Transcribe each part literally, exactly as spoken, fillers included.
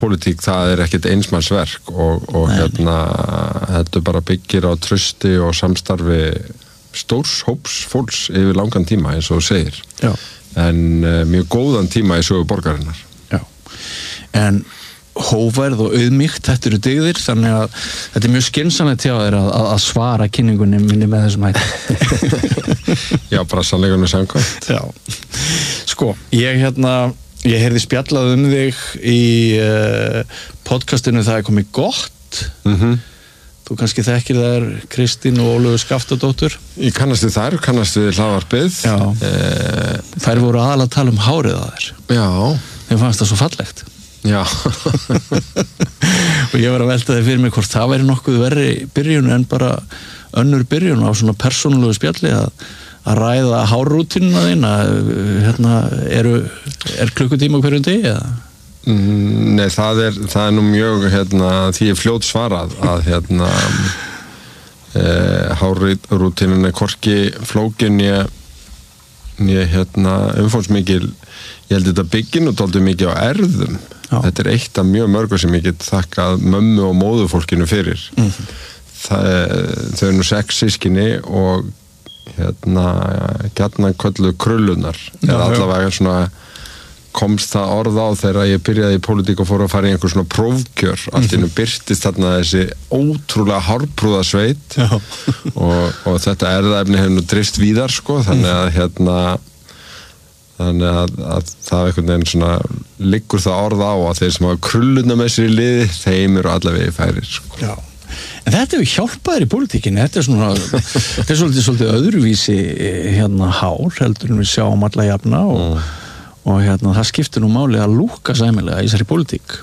pólitík, það er ekkert einsmannsverk og, og nei, hérna þetta bara byggir á trausti og samstarfi stórs hóps fólks yfir langan tíma eins og þú segir. Já. En uh, mjög góðan tíma í sögu borgarinnar. Já. En hófærð og auðmýkt, þetta eru dygðir, þannig að þetta er mjög skynsamlegt hjá þér að, að svara kynningunni minni með þessum hætti. Já, bara sannleikunum samkvæmt. Já. Sko, ég hérna, ég heyrði spjallað um þig í uh, podcastinu Það er komið gott. Mhm. Þú kannski þekkir þær Kristín og Ólöfu Skaftadóttur. Ég kannast við þær, kannast við hlaðvarpið. Já. Eh, þær voru aðalega að tala um hárið á þær. Já. Þeim fannst það svo fallegt. Já. Og ég var að velta þig fyrir mig hvort það væri nokkuð verri byrjun en bara önnur byrjun á svona persónulegu spjalli að, að ræða hárrútínuna þína. Hérna, eru, er klukkutíma hverjum degi eða? Mm, nei, það er, það er nú mjög hérna, því ég fljót svarað að hérna e, hárrútínun er hvorki flókin ég, ég hérna umfómsmikil, ég held þetta byggin og dálítið mikið á erðum. Já. Þetta er eitt af mjög mörgu sem ég get þakkað mömmu og móðurfólkinu fyrir. Mm-hmm. Það, þau eru nú sex systkini og hérna gjarnan kölluð krullunar eða allavega svona komst það orð á þegar ég byrjaði í pólitík og fór að fara í einhver svona prófkjör. Allt innu birtist þarna þessi ótrúlega hárprúða sveit og, og þetta erðaefni hefur nú drist víðar sko, þannig að hérna þannig að, að það einhvern veginn svona liggur það orð á að þeir sem hafa krulluna með sér í liði, þeim eru allavega færir sko. Já. En þetta hefur hjálpað þér í pólitíkinni, þetta er svona þetta er svolítið, svolítið öðruvísi hérna hár, heldur en við sjáum alla jafna og mm. og hérna það skiptir nú máli að lúka sæmilega í þessari pólitík.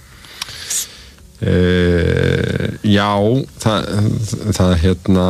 E, já, það, það hérna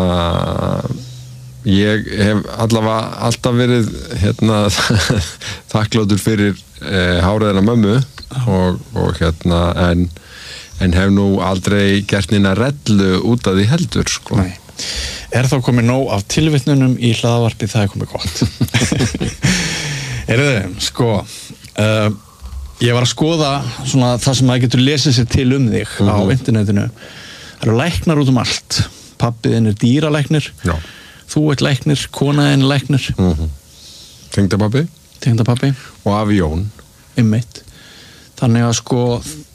ég hef allavega alltaf verið hérna þakkláttur fyrir e, hárið hennar mömmu og, og hérna en, en hef nú aldrei gert neina rellu út af því heldur sko. Nei. Er þá komið nóg af tilvitnunum í hlaðvarpi Það er komið gott? Erðu, sko, uh, ég var að skoða svona það sem maður getur lesið sér til um þig mm-hmm. á internetinu. Það eru læknar út um allt. Pabbiðinn er dýralæknir. Já. Þú ert læknir, konaðinn læknir. Mm-hmm. Tengdapabbi. Tengdapabbi. Og afi Jón. Einmitt. Þannig að sko,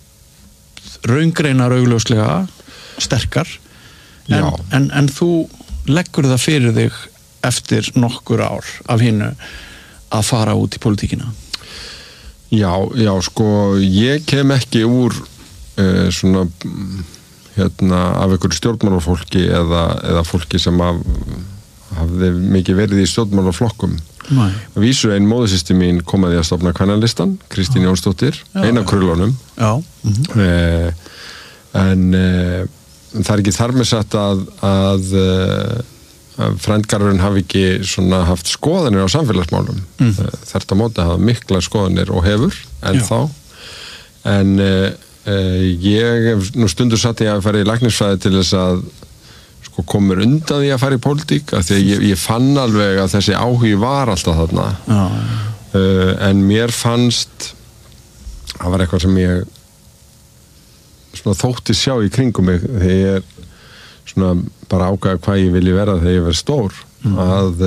raungreinar augljóslega sterkar. En, en, en þú leggur það fyrir þig eftir nokkur ár af hinnu að fara út í pólitíkina? Já, já, sko, ég kem ekki úr uh, svona, hérna, af einhverju stjórnmálafólki eða, eða fólki sem af, hafði mikið verið í stjórnmálaflokkum. Nei. Að vísu ein móðursystir mín kom að því að stofna Kvennalistan, Kristín ah. Jónsdóttir, eina af krullunum. Já. Mm-hmm. Uh, en uh, það er ekki þar með sagt að, að uh, frændgarðurinn hafi ekki svona haft skoðanir á samfélagsmálum. Mm. Þetta móti hafa mikla skoðanir og hefur en þá. En uh, uh, ég hef nú stundur satt ég að fara í læknisfræði til þess að sko komur undan því að fara í pólitík af því að ég, ég fann alveg að þessi áhugi var alltaf þarna. Já. Uh, en mér fannst það var eitthvað sem ég svona þótti sjá í kringum mig þegar ég svona bara ákveða hvað ég vilji vera þegar ég verið stór mm. að,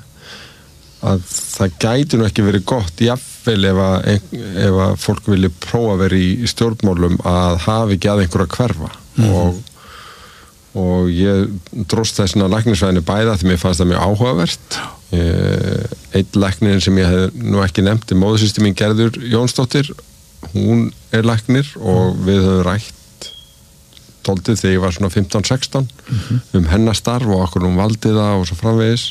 að það gæti nú ekki verið gott jafnvel ef að, ef að fólk vilji prófa að vera í stjórnmálum að hafa ekki að einhverja hverfa mm. og, og ég dróst þessna læknisfræðinu bæða því mér fannst það mjög áhugavert einn læknirinn sem ég hef nú ekki nefnt er móðursystir mín Gerður Jónsdóttir hún er læknir og mm. við höfum rætt tóltið þegar ég var svona fimmtán sextán mm-hmm. um hennar starf og okkur um valdi það og svo framvegis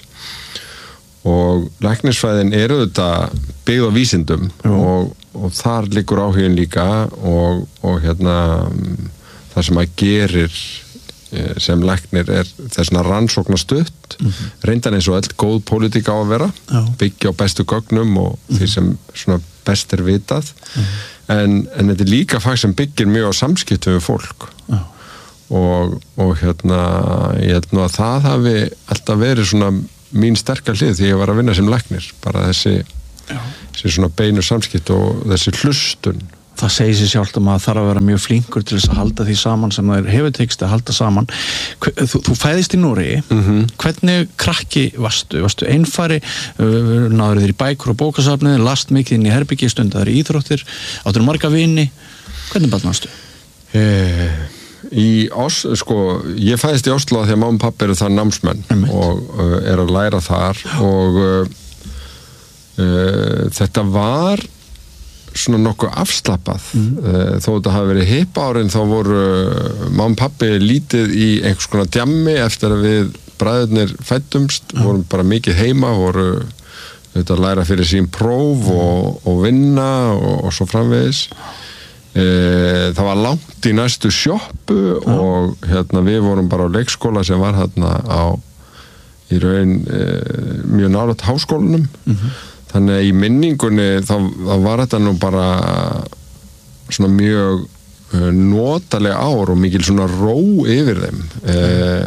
og læknisfræðin er auðvitað byggð á vísindum og, og þar liggur áhugin líka og, og hérna það sem að gerir sem læknir er þessna rannsóknastutt mm-hmm. reyndan eins og öll góð pólitík á að vera Já. Byggja á bestu gögnum og mm-hmm. því sem svona best er vitað mm-hmm. en, en þetta er líka fag sem byggir mjög á samskiptum við fólk Já. Og, og hérna ég held nú að það hafi alltaf verið svona mín sterkar hlið því ég var að vinna sem læknir bara þessi, þessi svona beinu samskipt og þessi hlustun það segir sér sjálft að maður þarf að vera mjög flinkur til þess að halda því saman sem það hefur tekist að halda saman. Þú, þú fæðist í Noregi, mm-hmm. hvernig krakki varstu? Varstu einfari, náður þér í bækur og bókasafnið, last mikið inn í herbyggi, stundaður í íþróttir, áttur marga vini, hvernig barn varstu? Eh, í Os, sko, ég fæðist í Oslo því að mamma og pappi eru þar námsmenn Emmeit. og uh, er að læra þar og uh, uh, þetta var svona nokkuð afslappað mm. uh, þó þetta hafi verið hipp árin þá voru uh, mamma og pappi lítið í einhvers konar djammi eftir að við bræðurnir fættumst, mm. vorum bara mikið heima, voru þetta að læra fyrir sín próf mm. og, og vinna og, og svo framvegis. E, það var langt í næstu sjoppu ja. og hérna við vorum bara á leikskóla sem var hérna á í raun e, mjög nálægt háskólanum mm-hmm. þannig að í minningunni þá, þá var þetta nú bara svona mjög e, notalega ár og mikil svona ró yfir þeim e,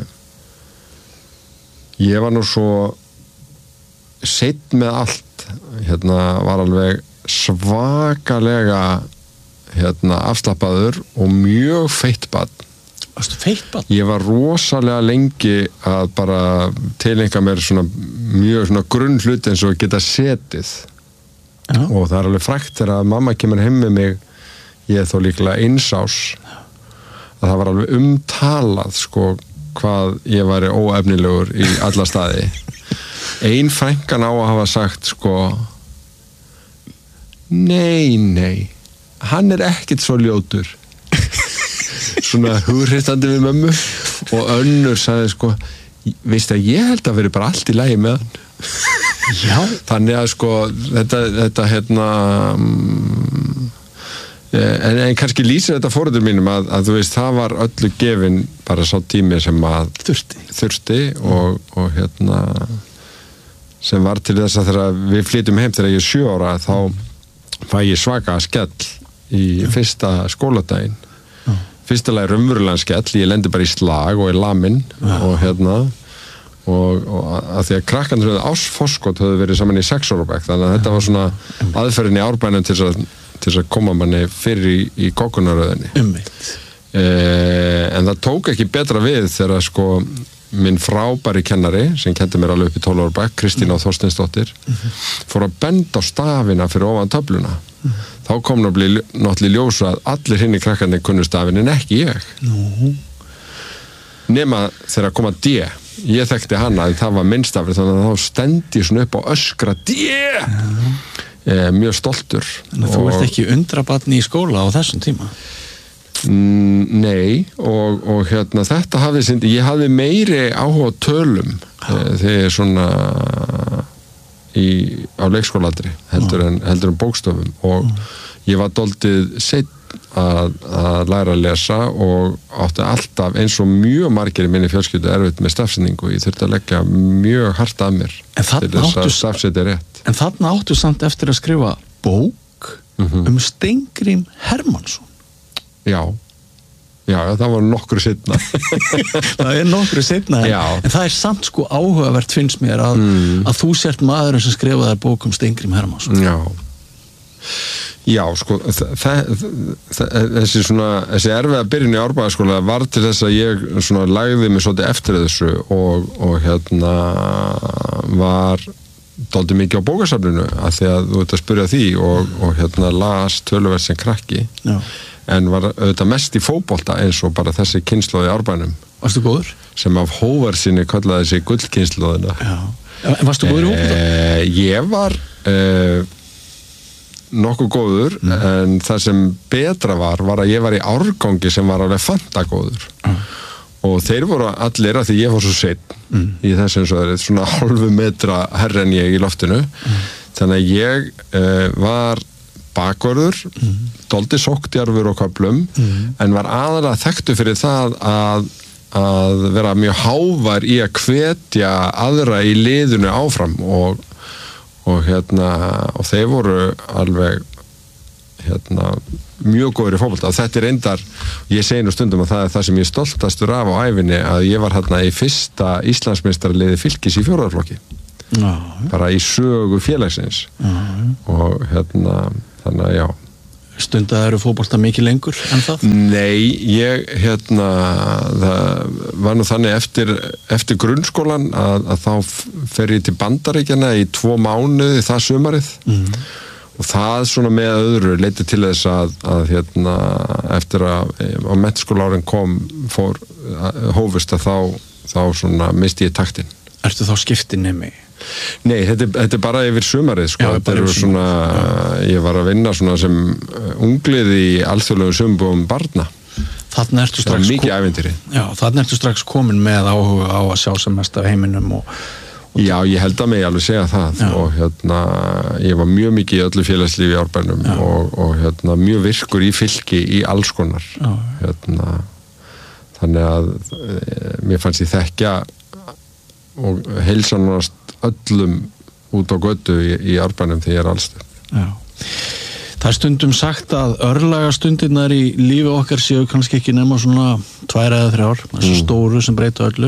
ég var nú svo seitt með allt hérna var alveg svakalega hérna afslappaður og mjög feitt barn. Varstu feitt barn? Ég var rosalega lengi að bara tileinka mér svona mjög svona grunn hluti eins og geta setið. Já. Og það er alveg frægt þegar að mamma kemur heim með mig, ég er þó líklega eins ás, að það var alveg umtalað sko hvað ég væri óefnilegur í alla staði. Ein frænkan á að hafa sagt sko nei, nei hann er ekkert svo ljótur svona hughristandi við mömmu og önnur sagði sko veistu að ég held að veri bara allt í lagi með hann já þannig að sko þetta, þetta hérna um, en, en kannski lýsir þetta fóröldur mínum að, að þú veist það var öllu gefin bara sá tími sem að þurfti, þurfti og, og hérna sem var til þess að þegar við flytjum heim þegar ég er sjö ára þá fæ ég svaka skell í fyrsta skóladaginn já. Fyrsta lagi raunverulegan skell ég lendi bara í slag og í lamin já. og hérna og, og að því að krakkarnir ásforskot höfðu verið saman í sex ára bekk þannig að þetta var svona aðferðin í árbænum til að, til að koma manni fyrir í, í kokkunaröðinni eh, en það tók ekki betra við þegar sko minn frábæri kennari sem kendi mér alveg upp í tólf ára bekk Kristína mm. Þorsteinsdóttir mm-hmm. fór að benda á stafina fyrir ofan töfluna mm. þá kom náttúrulega ljósa að allir hinn í krakkarnir kunnu stafin en ekki ég no. nema þegar koma D ég þekkti hana en það var minnstafir þannig að þá stendi ég svona upp á öskra D no. eh, mjög stoltur en þú ert ekki undrabarn í skóla á þessum tíma? Nei og, og hérna þetta hafði sind, ég hafði meiri áhuga tölum ah. þegar svona í, á leikskóladri heldur, ah. en, heldur en bókstöfum og ah. ég var dálítið seitt að, að læra að lesa og átti alltaf eins og mjög margir í minni fjölskyldu erfitt með stafsetningu ég þurfti að leggja mjög hart að mér til þess að stafsetja rétt En þarna áttu samt eftir að skrifa bók mm-hmm. um Steingrím Hermannsson Já, já, það var nokkru seinna. Það er nokkru seinna, en, en það er samt sko áhugavert finnst mér að, mm. að þú sért maðurinn sem skrifaði bók um Steingrím Hermannsson. Já, já, sko, þessi svona, þessi erfiða byrjun í Árbæjarskóla var til þess að ég svona lagði mig svolítið eftir þessu og, og hérna var dálítið mikið á bókasafninu af því að þú ert að spyrja því og, og hérna las töluvert sem krakki. Já. En var auðvitað mest í fótbolta eins og bara þessi kynslóð í Árbænum. Varstu góður? Sem af hóvarsinni kallaði sig gullkynslóðina. Já. En varstu góður í fótbolta? Eh, ég var eh, nokkuð góður, mm. en það sem betra var, var að ég var í árgangi sem var alveg fantagóður. Mm. Og þeir voru allir, að því ég var svo seinn mm. í þessum svo þeirrið, svona hálfu metra herri en ég í loftinu. Mm. Þannig að ég eh, var bakvörður, mm. dálítið sóktjarfur og köflum, mm. en var aðalega þekktu fyrir það að, að vera mjög hávar í að hvetja aðra í liðinu áfram og, og hérna og þeir voru alveg hérna mjög góður í fótbolta og þetta er reyndar, ég segi nú stundum að það er það sem ég er stoltastur af á ævinni að ég var hérna í fyrsta Íslandsmeistaraliði Fylkis í fjórðarflokki bara í sögu félagsins og hérna þannig að já stundaðu fótbolta mikið lengur en það? Nei, ég hérna það var nú þannig eftir, eftir grunnskólan að, að þá fer ég til Bandaríkjanna í tvo mánuði það sumarið mm. og það svona með öðru leiti til þess að, að hérna eftir að á menntaskólaárin kom fór hófust að þá, þá svona misti ég taktinn. Ertu þá skiptinemi? Nei, þetta, þetta er bara yfir sumarið sko. Já, þetta er svona, ég var að vinna svona sem unglið í alþjóðlegu sumbúum barna. Þarna ertu strax mikið ævintýri. Já, þarna ertu strax komin með áhuga á að sjá sem mest af heiminum og, og Já, ég held að mig alveg segja það. Já. Og hérna, ég var mjög mikið í öllu félagslífi í Árbænum og, og hérna mjög virkur í fylki í alls konar. Já. Hérna, þannig að e, mér fannst ég þekkja og heilsa nánast öllum út á götu í, í Árbænum þegar ég er allstöð. Já. Það er stundum sagt að örlaga stundirnar í lífi okkar séu kannski ekki nema svona tvær eða þrjár, þessu mm. stóru sem breyta öllu.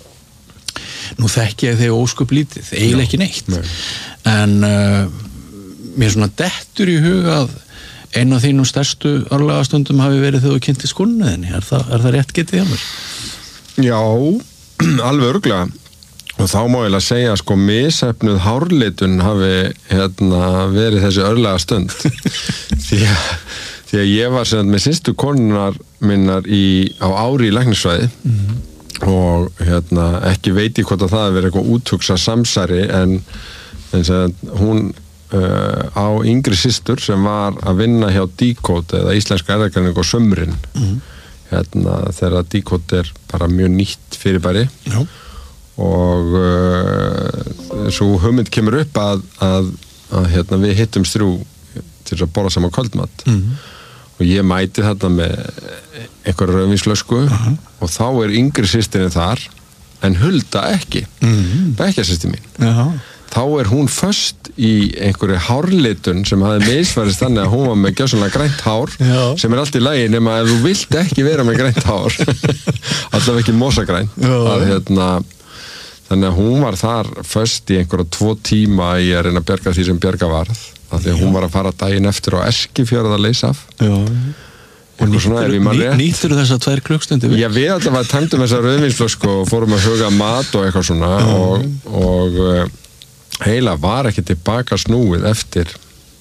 Nú þekki ég þig ósköp lítið, eiginlega ekki neitt. Nei. En uh, mér svona dettur í huga að einu af þínum stærstu örlaga stundum hafi verið þegar þú kynntist konunniðinni. Er það, er það rétt getið hjá mér? Já, alveg örugglega. Og þá má ég að segja sko misheppnuð hárlitun hafi hérna verið þessi örlega stund því, að, því að ég var sem með sýstu konunar minnar í, á ári í læknisfræði mm-hmm. og hérna ekki veit ég hvort að það hefur verið eitthvað úthugsa samsari en, en sem, hún uh, á yngri systur sem var að vinna hjá Decode eða íslenska erðargreining og sömrin mm-hmm. hérna þegar Decode er bara mjög nýtt fyrirbæri. Já. Og uh, svo hugmynd kemur upp að, að, að hérna, við hittum strjú til að borða saman kvöldmatt mm-hmm. og ég mæti þetta með einhverja rauðvínsflösku uh-huh. og þá er yngri systirinn þar en Hulda ekki mm-hmm. bekkjarsystir mín uh-huh. þá er hún föst í einhverju hárlitun sem hafði misfarist þannig að hún var með gjörsamlega grænt hár Já. Sem er allt í lagi nema að þú vilt ekki vera með grænt hár allavega ekki mosagrænt að hérna þannig að hún var þar föst í einhverja tvo tíma í að reyna að bjarga því sem bjarga varð af því að hún var að fara daginn eftir á Eskifjörð að leysa af Já. Og nýttur, ný, nýttur þess að tvær klukkstundir Já, við alltaf að tæmdum þessa rauðvínsflösku og fórum að huga mat og eitthvað svona Já. og, og heila var ekki tilbaka snúið eftir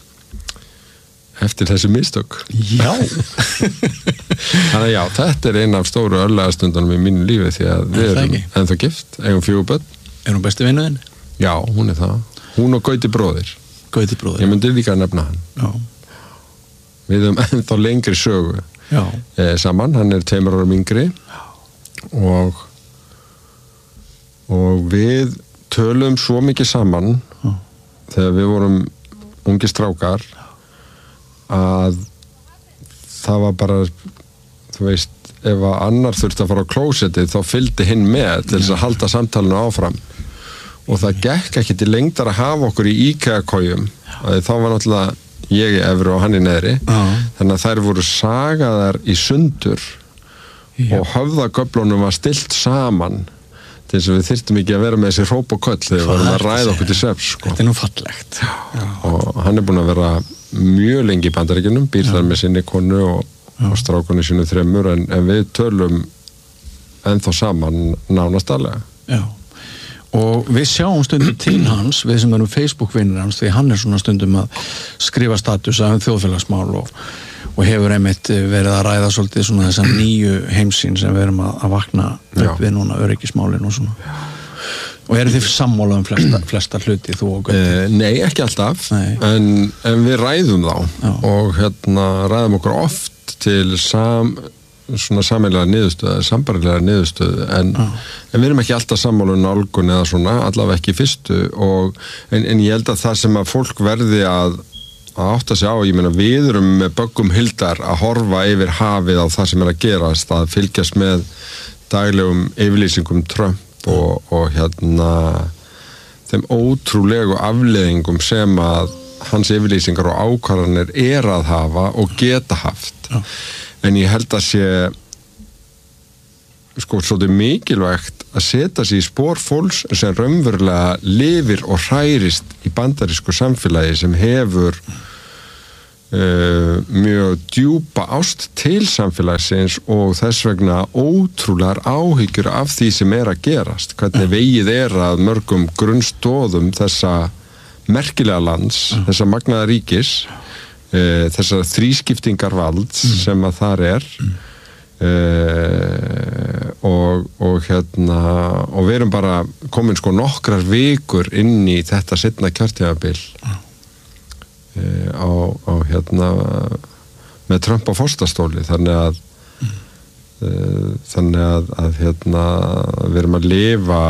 eftir þessi mistök Já Þannig að já, þetta er eina af stóru örlagastundanum í mínu lífi því að við erum ennþá gift, eigum fjögur börn. Er hún besti vinnuðinn? Já, hún er það. Hún og Gauti bróðir. Gauti bróðir. Ég myndi líka að nefna hann. Já. Við erum ennþá lengri sögu Já. Eh, saman, hann er tveimur árum yngri og og við tölum svo mikið saman Já. Þegar við vorum ungi strákar að það var bara þú veist, ef að annar þurfti að fara á klósettið þá fylgdi hinn með til þess að halda samtalenu áfram og það gekk ekki til lengdar að hafa okkur í IKEA-kojum þá var náttúrulega ég í efri og hann í neðri Já. Þannig að þær voru sagaðar í sundur Já. Og höfðagöflunum var stillt saman til þess að við þyrftum ekki að vera með þessi hróp og köll þegar við varum að ræða okkur til svefns sko. Þetta er nú fallegt Já. Og hann er búin að vera mjög lengi í Bandaríkjunum, býr þar með sinni konu og, og strákunni sínu þremur en, en við tölum ennþá saman nánast allega. Já, og við sjáum stundum til hans, við sem erum Facebook-vinnir hans, því hann er svona stundum að skrifa status af þjóðfélagsmál og, og hefur einmitt verið að ræða svolítið svona þessa nýju heimsín sem við erum að, að vakna upp Já. Við núna öryggismálin og svona. Já. Og eru þið sammála um flesta, flesta hluti þú og Gauti? Eh, nei, ekki alltaf en, en við ræðum þá Já. Og hérna ræðum okkur oft til sam, svona sameiginlega niðurstöðu, sambarilega niðurstöðu en, en við erum ekki alltaf sammála um nálgun eða svona, allavega ekki í fyrstu og, en, en ég held að það sem að fólk verði að, að átta sig á, ég meina við erum með böggum hildar að horfa yfir hafið á það sem er að gerast, að fylgjast með daglegum yfirlýsingum Trump Og, og hérna þeim ótrúlegu afleiðingum sem að hans yfirlýsingar og ákvarðanir er að hafa og geta haft Já. En ég held að sé sko svolítið mikilvægt að setja sig í spor fólks sem raunverulega lifir og hrærist í bandarísku samfélagi sem hefur Uh, mjög djúpa ást til samfélagsins og þess vegna ótrúlegar áhyggjur af því sem er að gerast, hvernig vegið er að mörgum grunnstóðum þessa merkilega lands, uh. þessa magnaða ríkis, uh, þessa þrískiptingar valds uh. sem að þar er uh, og, og hérna og við erum bara komin sko nokkrar vikur inn í þetta seinna kjörtímabil uh. Á, á hérna með Trump á forstastóli þannig að mm. uh, þannig að, að hérna við erum að lifa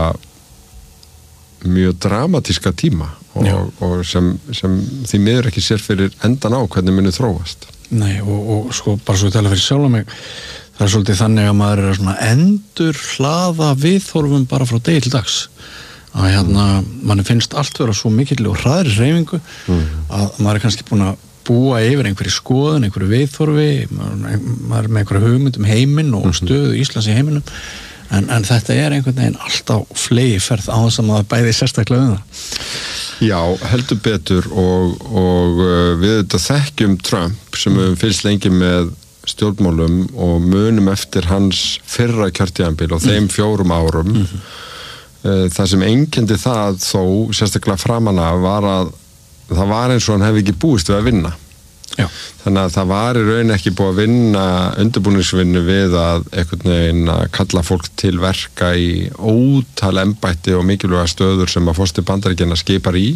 mjög dramatíska tíma og, og sem, sem því miður ekki sér fyrir endan á hvernig muni þróast. Nei og, og sko bara svo tala fyrir sjálf mig það er svolítið þannig að maður er svona endur hlaða viðhorfum bara frá degi til dags að hérna, manni finnst allt vera svo mikill og hraðri hreyfingu mm. að maður er kannski búin að búa yfir einhverju skoðun, einhverju viðþorfi maður, maður er með einhverju hugmynd um heiminn og stöðu Íslands í heiminum en, en þetta er einhvern veginn alltaf flegi ferð á þess að maður bæði sérstaklega um það Já, heldur betur og, og við þetta þekkjum Trump sem við fylgst lengi með stjórnmálum og munum eftir hans fyrra kjörtímabil og þeim fjórum árum mm. Það sem einkenndi það þó sérstaklega framan af var að það var eins og hann hefði ekki búist við að vinna. Já. Þannig að það var í raun ekki búið að vinna undirbúningsvinnu við að einhvern veginn að kalla fólk til verka í ótal embætti og mikilvæga stöður sem að forseti Bandaríkjanna skipar í.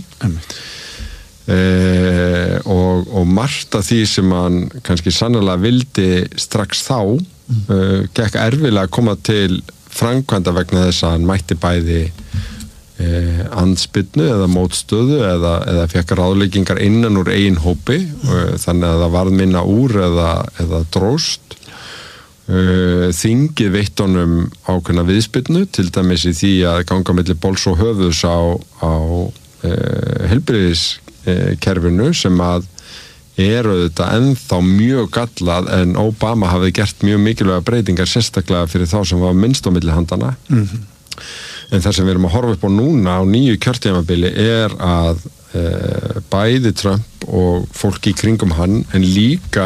E, og, og margt af því sem hann kannski sannarlega vildi strax þá mm. e, gekk erfilega að koma til framkvæmda vegna þess að hann mætti bæði eh, andspyrnu eða mótstöðu eða, eða fekk ráðleggingar innan úr eigin hópi mm. þannig að það varð minna úr eða, eða dróst eh, þingið veitt honum ákveðna viðspyrnu til dæmis í því að ganga milli bols og höfuðs á, á eh, heilbrigðiskerfinu sem að er auðvitað ennþá mjög gallað en Obama hafði gert mjög mikilvæga breytingar sérstaklega fyrir þá sem var minnst á milli handana mm-hmm. en það sem við erum að horfa upp á núna á nýju kjörtímabili er að e, bæði Trump og fólki í kringum hann en líka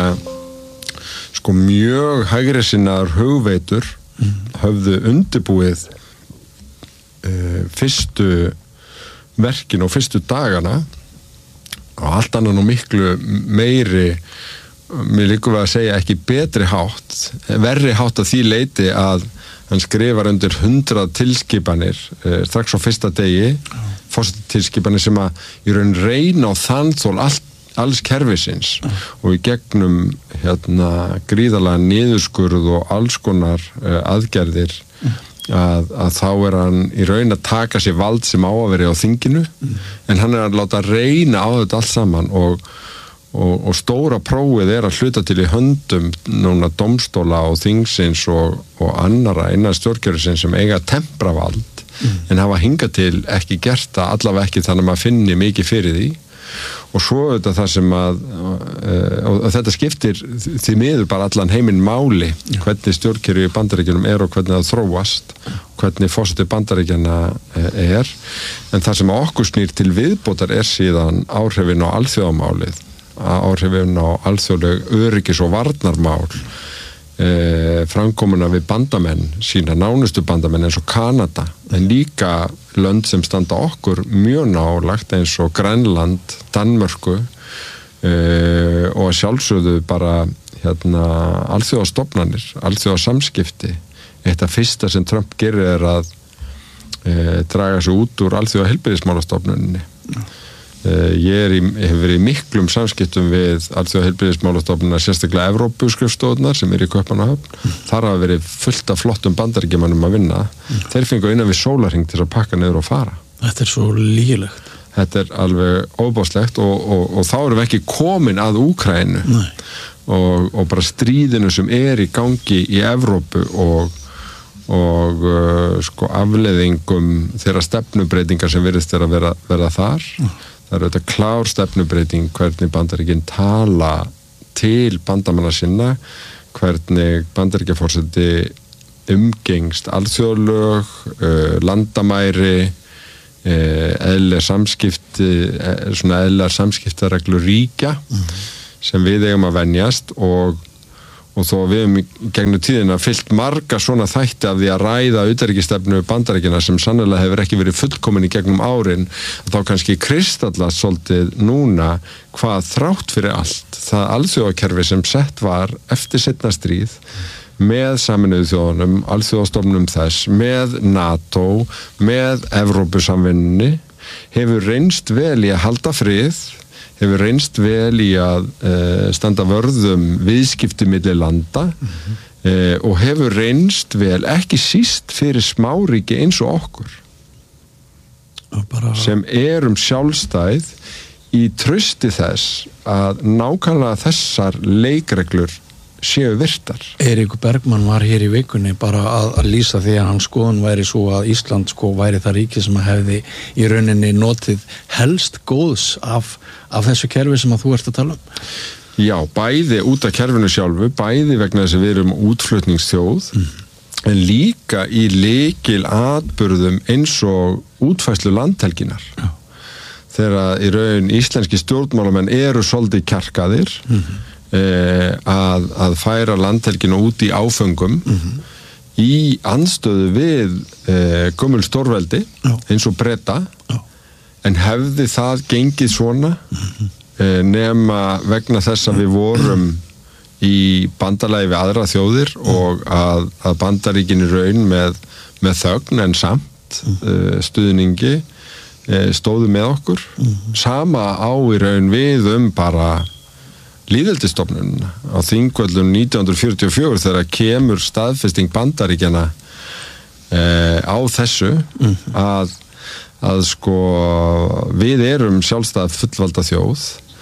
sko mjög hægri sinnaður hugveitur mm-hmm. höfðu undirbúið e, fyrstu verkin og fyrstu dagana og allt annan og miklu meiri mér líkur við að segja ekki betri hátt verri hátt að því leiti að hann skrifar undir hundrað tilskipanir eh, strax á fyrsta degi oh. forsetatilskipanir sem að í raun reyna á þannþol all, alls kerfisins oh. og í gegnum hérna gríðarlega niðurskurð og alls konar eh, aðgerðir oh. Að, að þá er hann í raun að taka sér vald sem á að vera á þinginu mm. en hann er að láta reyna á þetta allt saman og, og, og stóra prófið er að hluta til í höndum núna dómstóla og þingsins og, og annara innan stjórnkerfisins sem eiga tempravald mm. en hafa hingað til ekki gert það allavega ekki þannig að maður finni mikið fyrir því og svo þetta það sem að uh, og þetta skiptir því miður bara allan heiminn máli Já. Hvernig stjórnkerfi í Bandaríkjunum er og hvernig það þróast hvernig forseti Bandaríkjanna er en það sem okkur snýr til viðbótar er síðan áhrifin á alþjóðamálið áhrifin á alþjóðleg öryggis og varnarmál eh, framkomuna við bandamenn sína nánustu bandamenn eins og Kanada en líka lönd sem standa okkur mjög nálagt eins og Grænland, Danmörku uh, og sjálfsögðu bara hérna alþjóðastofnanir, alþjóðasamskipti eitt af fyrsta sem Trump gerir er að uh, draga sig út úr alþjóðaheilbrigðismálastofnuninni uh, ég er í, hef verið í miklum samskiptum við alþjóðaheilbrigðismálastofnunina sérstaklega Evrópuskrifstofurnar sem er í Kaupmannahöfn mm. þar hafa verið fullt af flottum bandaríkjamönnum að vinna mm. þeir fengu innan við sólarhring til að pakka niður og fara Þetta er svo lýgilegt Þetta er alveg óbáslegt og, og, og þá erum við ekki komin að Úkraínu og, og bara stríðinu sem er í gangi í Evrópu og, og uh, sko afleiðingum þeirra stefnubreitingar sem virðist er að vera, vera þar mm. það er auðvitað klár stefnubreiting hvernig Bandaríkin tala til bandamanna sinna hvernig Bandaríkjaforseti umgengst alþjóðlög uh, landamæri eðlilega samskipti svona eðlilega samskiptareglu ríkja mm. sem við eigum að venjast og, og þó við hefum gegnum tíðina fyllt marga svona þætti af því að ræða utanríkisstefnu Bandaríkjanna sem sannarlega hefur ekki verið fullkomin í gegnum árin, þá kannski kristallast svolítið núna hvað þrátt fyrir allt það alþjóðakerfi sem sett var eftir seinna stríð með Sameinuðu þjóðunum, alþjóðastofnunum þess, með NATO, með Evrópusamvinnunni, hefur reynst vel í að halda frið, hefur reynst vel í að uh, standa vörðum viðskipti milli landa mm-hmm. uh, og hefur reynst vel ekki síst fyrir smáríki eins og okkur bara... sem erum sjálfstæð í trausti þess að nákvæmlega þessar leikreglur séu virtar. Eiríkur Bergmann var hér í vikunni bara að, að lýsa því að hans skoðun væri svo að Ísland sko væri það ríki sem að hefði í rauninni notið helst góðs af, af þessu kerfi sem að þú ert að tala um. Já, bæði út af kerfinu sjálfu, bæði vegna þess að við erum útflutningsþjóð mm. en líka í lykil atburðum eins og útfærslu landhelginar. Já. Þegar í raun íslenski stjórnmálamenn eru svolítið kjarkaðir mm. Eh, að, að færa landhelginu út í áföngum mm-hmm. í andstöðu við eh, gömul stórveldi Já. Eins og Breta Já. En hefði það gengið svona mm-hmm. eh, nema vegna þess að við vorum í bandalagi við aðra þjóðir mm. og að, að Bandaríkin í raun með, með þögn en samt mm. eh, stuðningi eh, stóðu með okkur mm-hmm. sama á í raun við um bara lýðveldisstofnun á Þingvöllum nítján hundruð fjörutíu og fjögur þegar kemur staðfesting Bandaríkjanna eh, á þessu mm-hmm. að, að sko við erum sjálfstæð fullvalda þjóð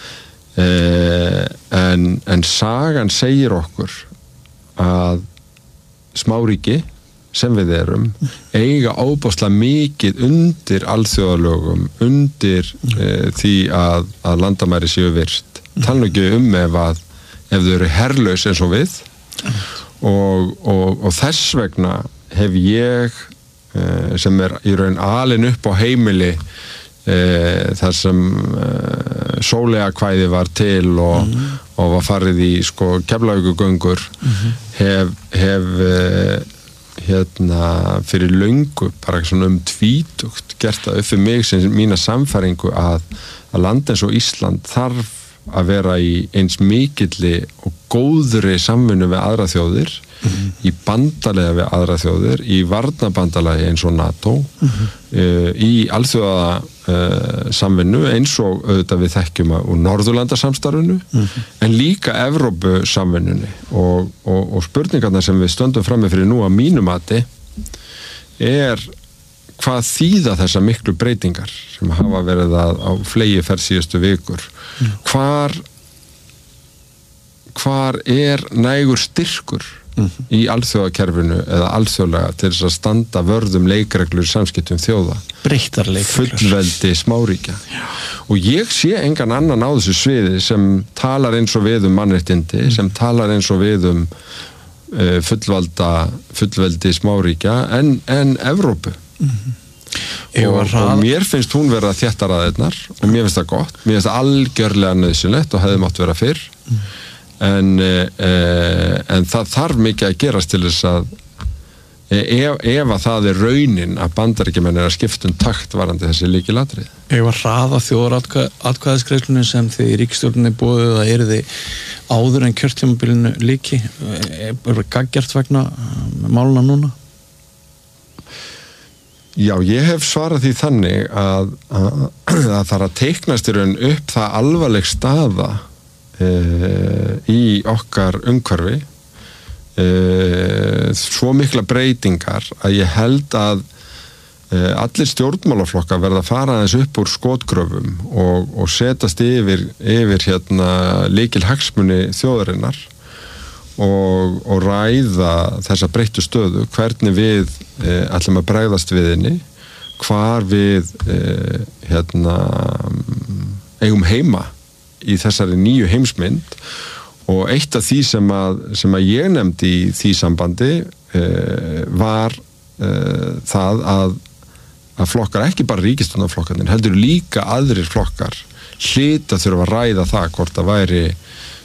eh, en, en sagan segir okkur að smáríki sem við erum eiga ábáslega mikið undir alþjóðalögum undir eh, því að, að landamæri séu virt tala ekki um ef að ef þau eru herlaus eins og við og, og, og þess vegna hef ég eh, sem er í raun alin upp á heimili eh, þar sem eh, sóleakvæði var til og, mm-hmm. og var farið í sko Keflavíkurgöngur mm-hmm. hef, hef eh, hérna fyrir löngu bara svona um tvítugt gert það upp fyrir mig sem mína samfæringu að, að land eins og Ísland þarf að vera í eins mikilli og góðri samvinnu við aðra þjóðir mm-hmm. í bandalega við aðra þjóðir í varnarbandalagi eins og NATO mm-hmm. uh, í alþjóða uh, samvinnu eins og auðvitað við þekkjum úr Norðurlandasamstarfinu mm-hmm. en líka Evrópu samvinnunni og, og, og spurningarna sem við stöndum frammi fyrir nú að mínu mati er hvað þýða þessa miklu breytingar sem hafa verið að á flegi ferð síðustu vikur mm. hvar hvar er nægur styrkur mm-hmm. í alþjóðakerfinu eða alþjóðlega til þess að standa vörðum leikreglur samskiptum þjóða breyttar leikreglur fullveldi smáríkja Já. Og ég sé engan annan á þessu sviði sem talar eins og við um mannréttindi mm. sem talar eins og við um uh, fullvalda fullveldi smáríkja en, en Evrópu Mm-hmm. Og, og mér finnst hún vera þéttaraðirnar og mér finnst það gott, mér finnst það algjörlega nöðsynlegt og hefði mátt vera fyrr mm. en, e, en það þarf mikið að gerast til þess að ef, ef að það er raunin að Bandaríkjamenn er að skipta um takt varandi þessi lykilatriði. Ef að hraða þjóðaratkvæðisgreiðslunni sem þið í ríkisstjórninni boðuð að eru þið áður en kjörtímabilinu líki er gaggjart vegna máluna núna? Já, ég hef svarað því þannig að, að, að það er að teiknast í raun upp það alvarleg staða e, í okkar umhverfi e, svo mikla breytingar að ég held að e, allir stjórnmálaflokkar verða að fara aðeins upp úr skotgröfum og, og setast yfir, yfir hérna, lykil hagsmuni þjóðarinnar Og, og ræða þessa breyttu stöðu, hvernig við e, ætlum að bregðast við henni, hvar við e, hérna, eigum heima í þessari nýju heimsmynd og eitt af því sem að, sem að ég nefndi í því sambandi e, var e, það að, að flokkar, ekki bara ríkisstjórnarflokkarnir, heldur líka aðrir flokkar hlita þurfa að ræða það hvort það væri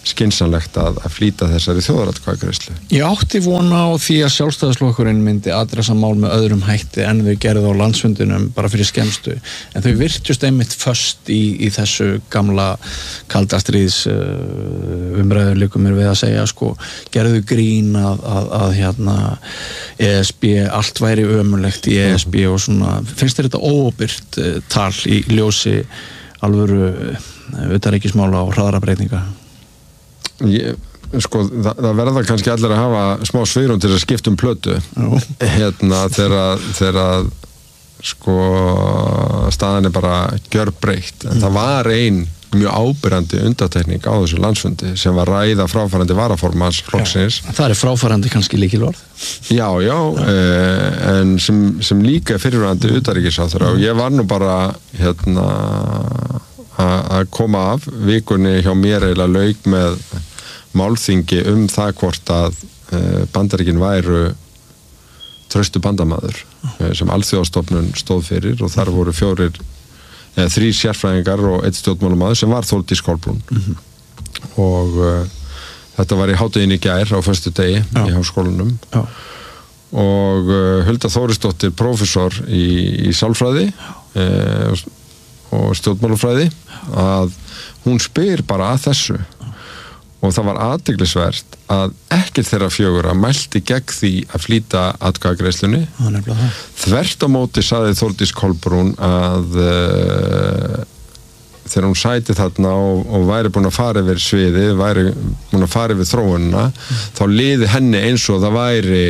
skynsamlegt að, að flýta þessari þjóðaratkvæðagreiðslu. Ég átti vona á því að sjálfstæðisflokkurinn myndi adressa mál með öðrum hætti en þau gerðu á landsfundinum bara fyrir skemmstu, en þau virtust einmitt föst í, í þessu gamla kaldastriðs uh, umræður líkum mér við að segja sko, gerðu grín að, að, að hérna E S B, allt væri ömurlegt í E S B og svona, finnst þér þetta óábyrgt uh, tal í ljósi alvöru uh, utanríkismála og hraðara breytinga? Ég, sko, það, það verða kannski allir að hafa smá svigrúm til að skipta um plötu hérna þegar þegar sko staðan er bara gjörbreytt, en það var ein mjög ábyrjandi undantekning á þessu landsfundi sem var ræða fráfarandi varaformans flokksins. Já, það er fráfarandi kannski lykilorð. Já, já, já. Eh, en sem, sem líka er fyrirverandi utanríkisráðherra og ég var nú bara hérna að koma af vikunni hjá mér eiginlega lauk með málþingi um það hvort að uh, Bandaríkin væru traustu bandamaður uh, sem alþjóðastofnun stóð fyrir og þar voru fjórir eða uh, þrír sérfræðingar og einn stjórnmálamaður sem var Þórdís Kolbrún mm-hmm. og uh, þetta var í hátíðinni í gær á föstudegi í háskólanum Já. og uh, Hulda Þórisdóttir prófessor í, í sálfræði uh, og stjórnmálafræði að hún spyr bara að þessu og það var athyglisvert að ekkert þeirra fjögurra mælti gegn því að flýta atkvæðagreiðslunni. Þvert á móti sagði Þórdís Kolbrún að uh, þegar hún sæti þarna og, og væri búin að fara yfir sviðið, væri búin að fara yfir þróunina, mm. þá liði henni eins og það væri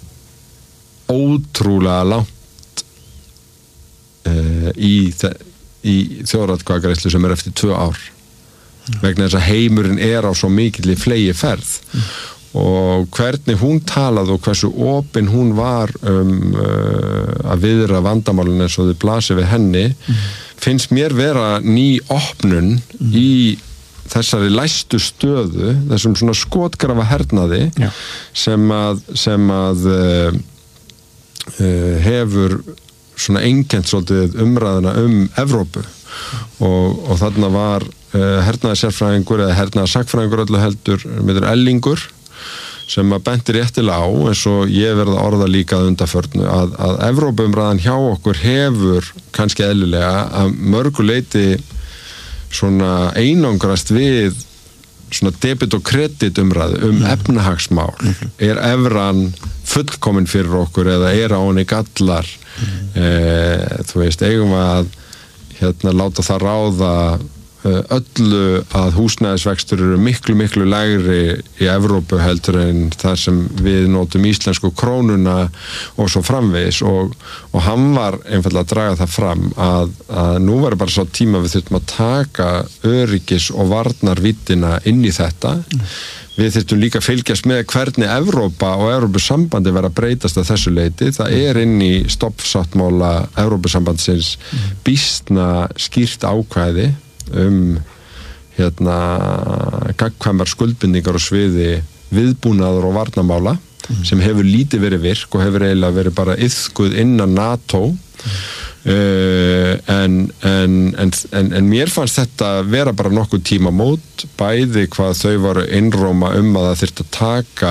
ótrúlega langt uh, í það í þjóðaratkvæðagreiðslu sem er eftir tvö ár mm. vegna þess að heimurinn er á svo mikilli flegi ferð mm. og hvernig hún talaði og hversu opin hún var um uh, að viðra vandamálinu eins og þið blasi við henni mm. finnst mér vera ný opnun mm. í þessari læstu stöðu, þessum svona skotgrafa hernaði Já. sem að, sem að uh, uh, hefur svona einkennt svolítið umræðina um Evrópu og, og þarna var uh, hernaðarsérfræðingur eða hernaðarsakfræðingur öllu heldur með Ellingur sem að benti réttilega á eins og ég verða orða líka að undanförnu að, að Evrópuumræðan hjá okkur hefur kannski eðlilega að mörgu leyti svona einangrast við svona debit og kredit umræðu um mm. efnahagsmál mm-hmm. er evran fullkomin fyrir okkur eða er á henni gallar mm. eh, þú veist, eigum að hérna láta það ráða eh, öllu að húsnæðisvextur eru miklu miklu lægri í Evrópu heldur en það sem við notum íslensku krónuna og svo framvegis og, og hann var einfallega að draga það fram að, að nú var bara svo tíma við þurfum að taka öryggis og varnarvíddina inn í þetta mm. Við þurftum líka að fylgjast með hvernig Evrópa og Evrópusambandi verða að breytast að þessu leyti. Það er inn í stoppsáttmála Evrópusambandsins býstna skýrt ákvæði um hérna gagnkvæmar skuldbindingar og sviði viðbúnaður og varnarmála mm. sem hefur lítið verið virk og hefur eiginlega verið bara iðkuð innan NATO mm. Uh, en, en, en, en, en mér fannst þetta vera bara nokkuð tímamót bæði hvað þau varu innróma um að það þyrfti að taka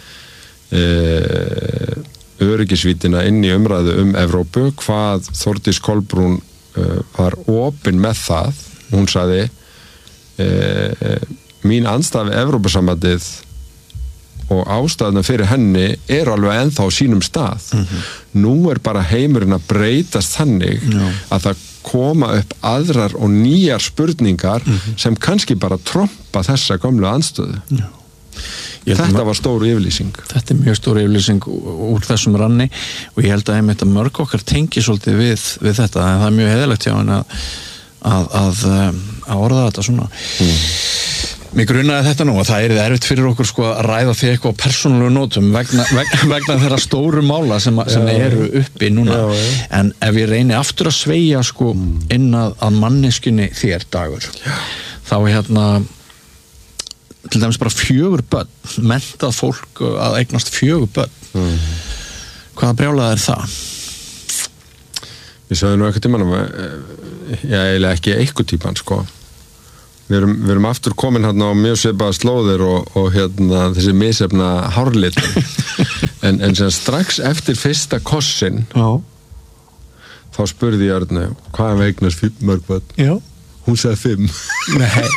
uh, öryggisvítina inn í umræðu um Evrópu, hvað Þórdís Kolbrún uh, var opin með það, hún sagði uh, mín andstafi Evrópusambandið og ástæðuna fyrir henni er alveg ennþá á sínum stað. Mm-hmm. Nú er bara heimurinn að breytast þannig Já. Að það koma upp aðrar og nýjar spurningar mm-hmm. sem kannski bara trompa þessa gömlu andstöðu. Já. Þetta var stór yfirlýsing. Þetta er mjög stór yfirlýsing úr þessum ranni og ég held að einmitt að mörg okkar tengi svolítið við, við þetta en það er mjög heiðalegt hjá henni að, að, að, að orða þetta svona. Mm. Mér grunaði þetta nú að það er erfitt fyrir okkur sko að ræða því eitthvað á persónulegu nótum vegna, vegna, vegna þeirra stóru mála sem, sem eru uppi núna. Já, já. En ef ég reyni aftur að sveigja sko mm. inn að, að manneskjunni þér Dagur, já. Þá hérna til dæmis bara fjögur börn, mentað fólk að eignast fjögur börn. Mm. Hvaða brjálaði er það? Við sögum nú eitthvað tímanum, ég eiginlega ekki eitthvað tíman sko. við erum, við erum aftur komin hérna á mjög svipaða slóðir og, og hérna þessi misefna hárlit en, en sem strax eftir fyrsta kossin Já. þá spurði ég Örnu hvað er eignast fimm mörg börn? Já. Hún sagði fimm. Nei.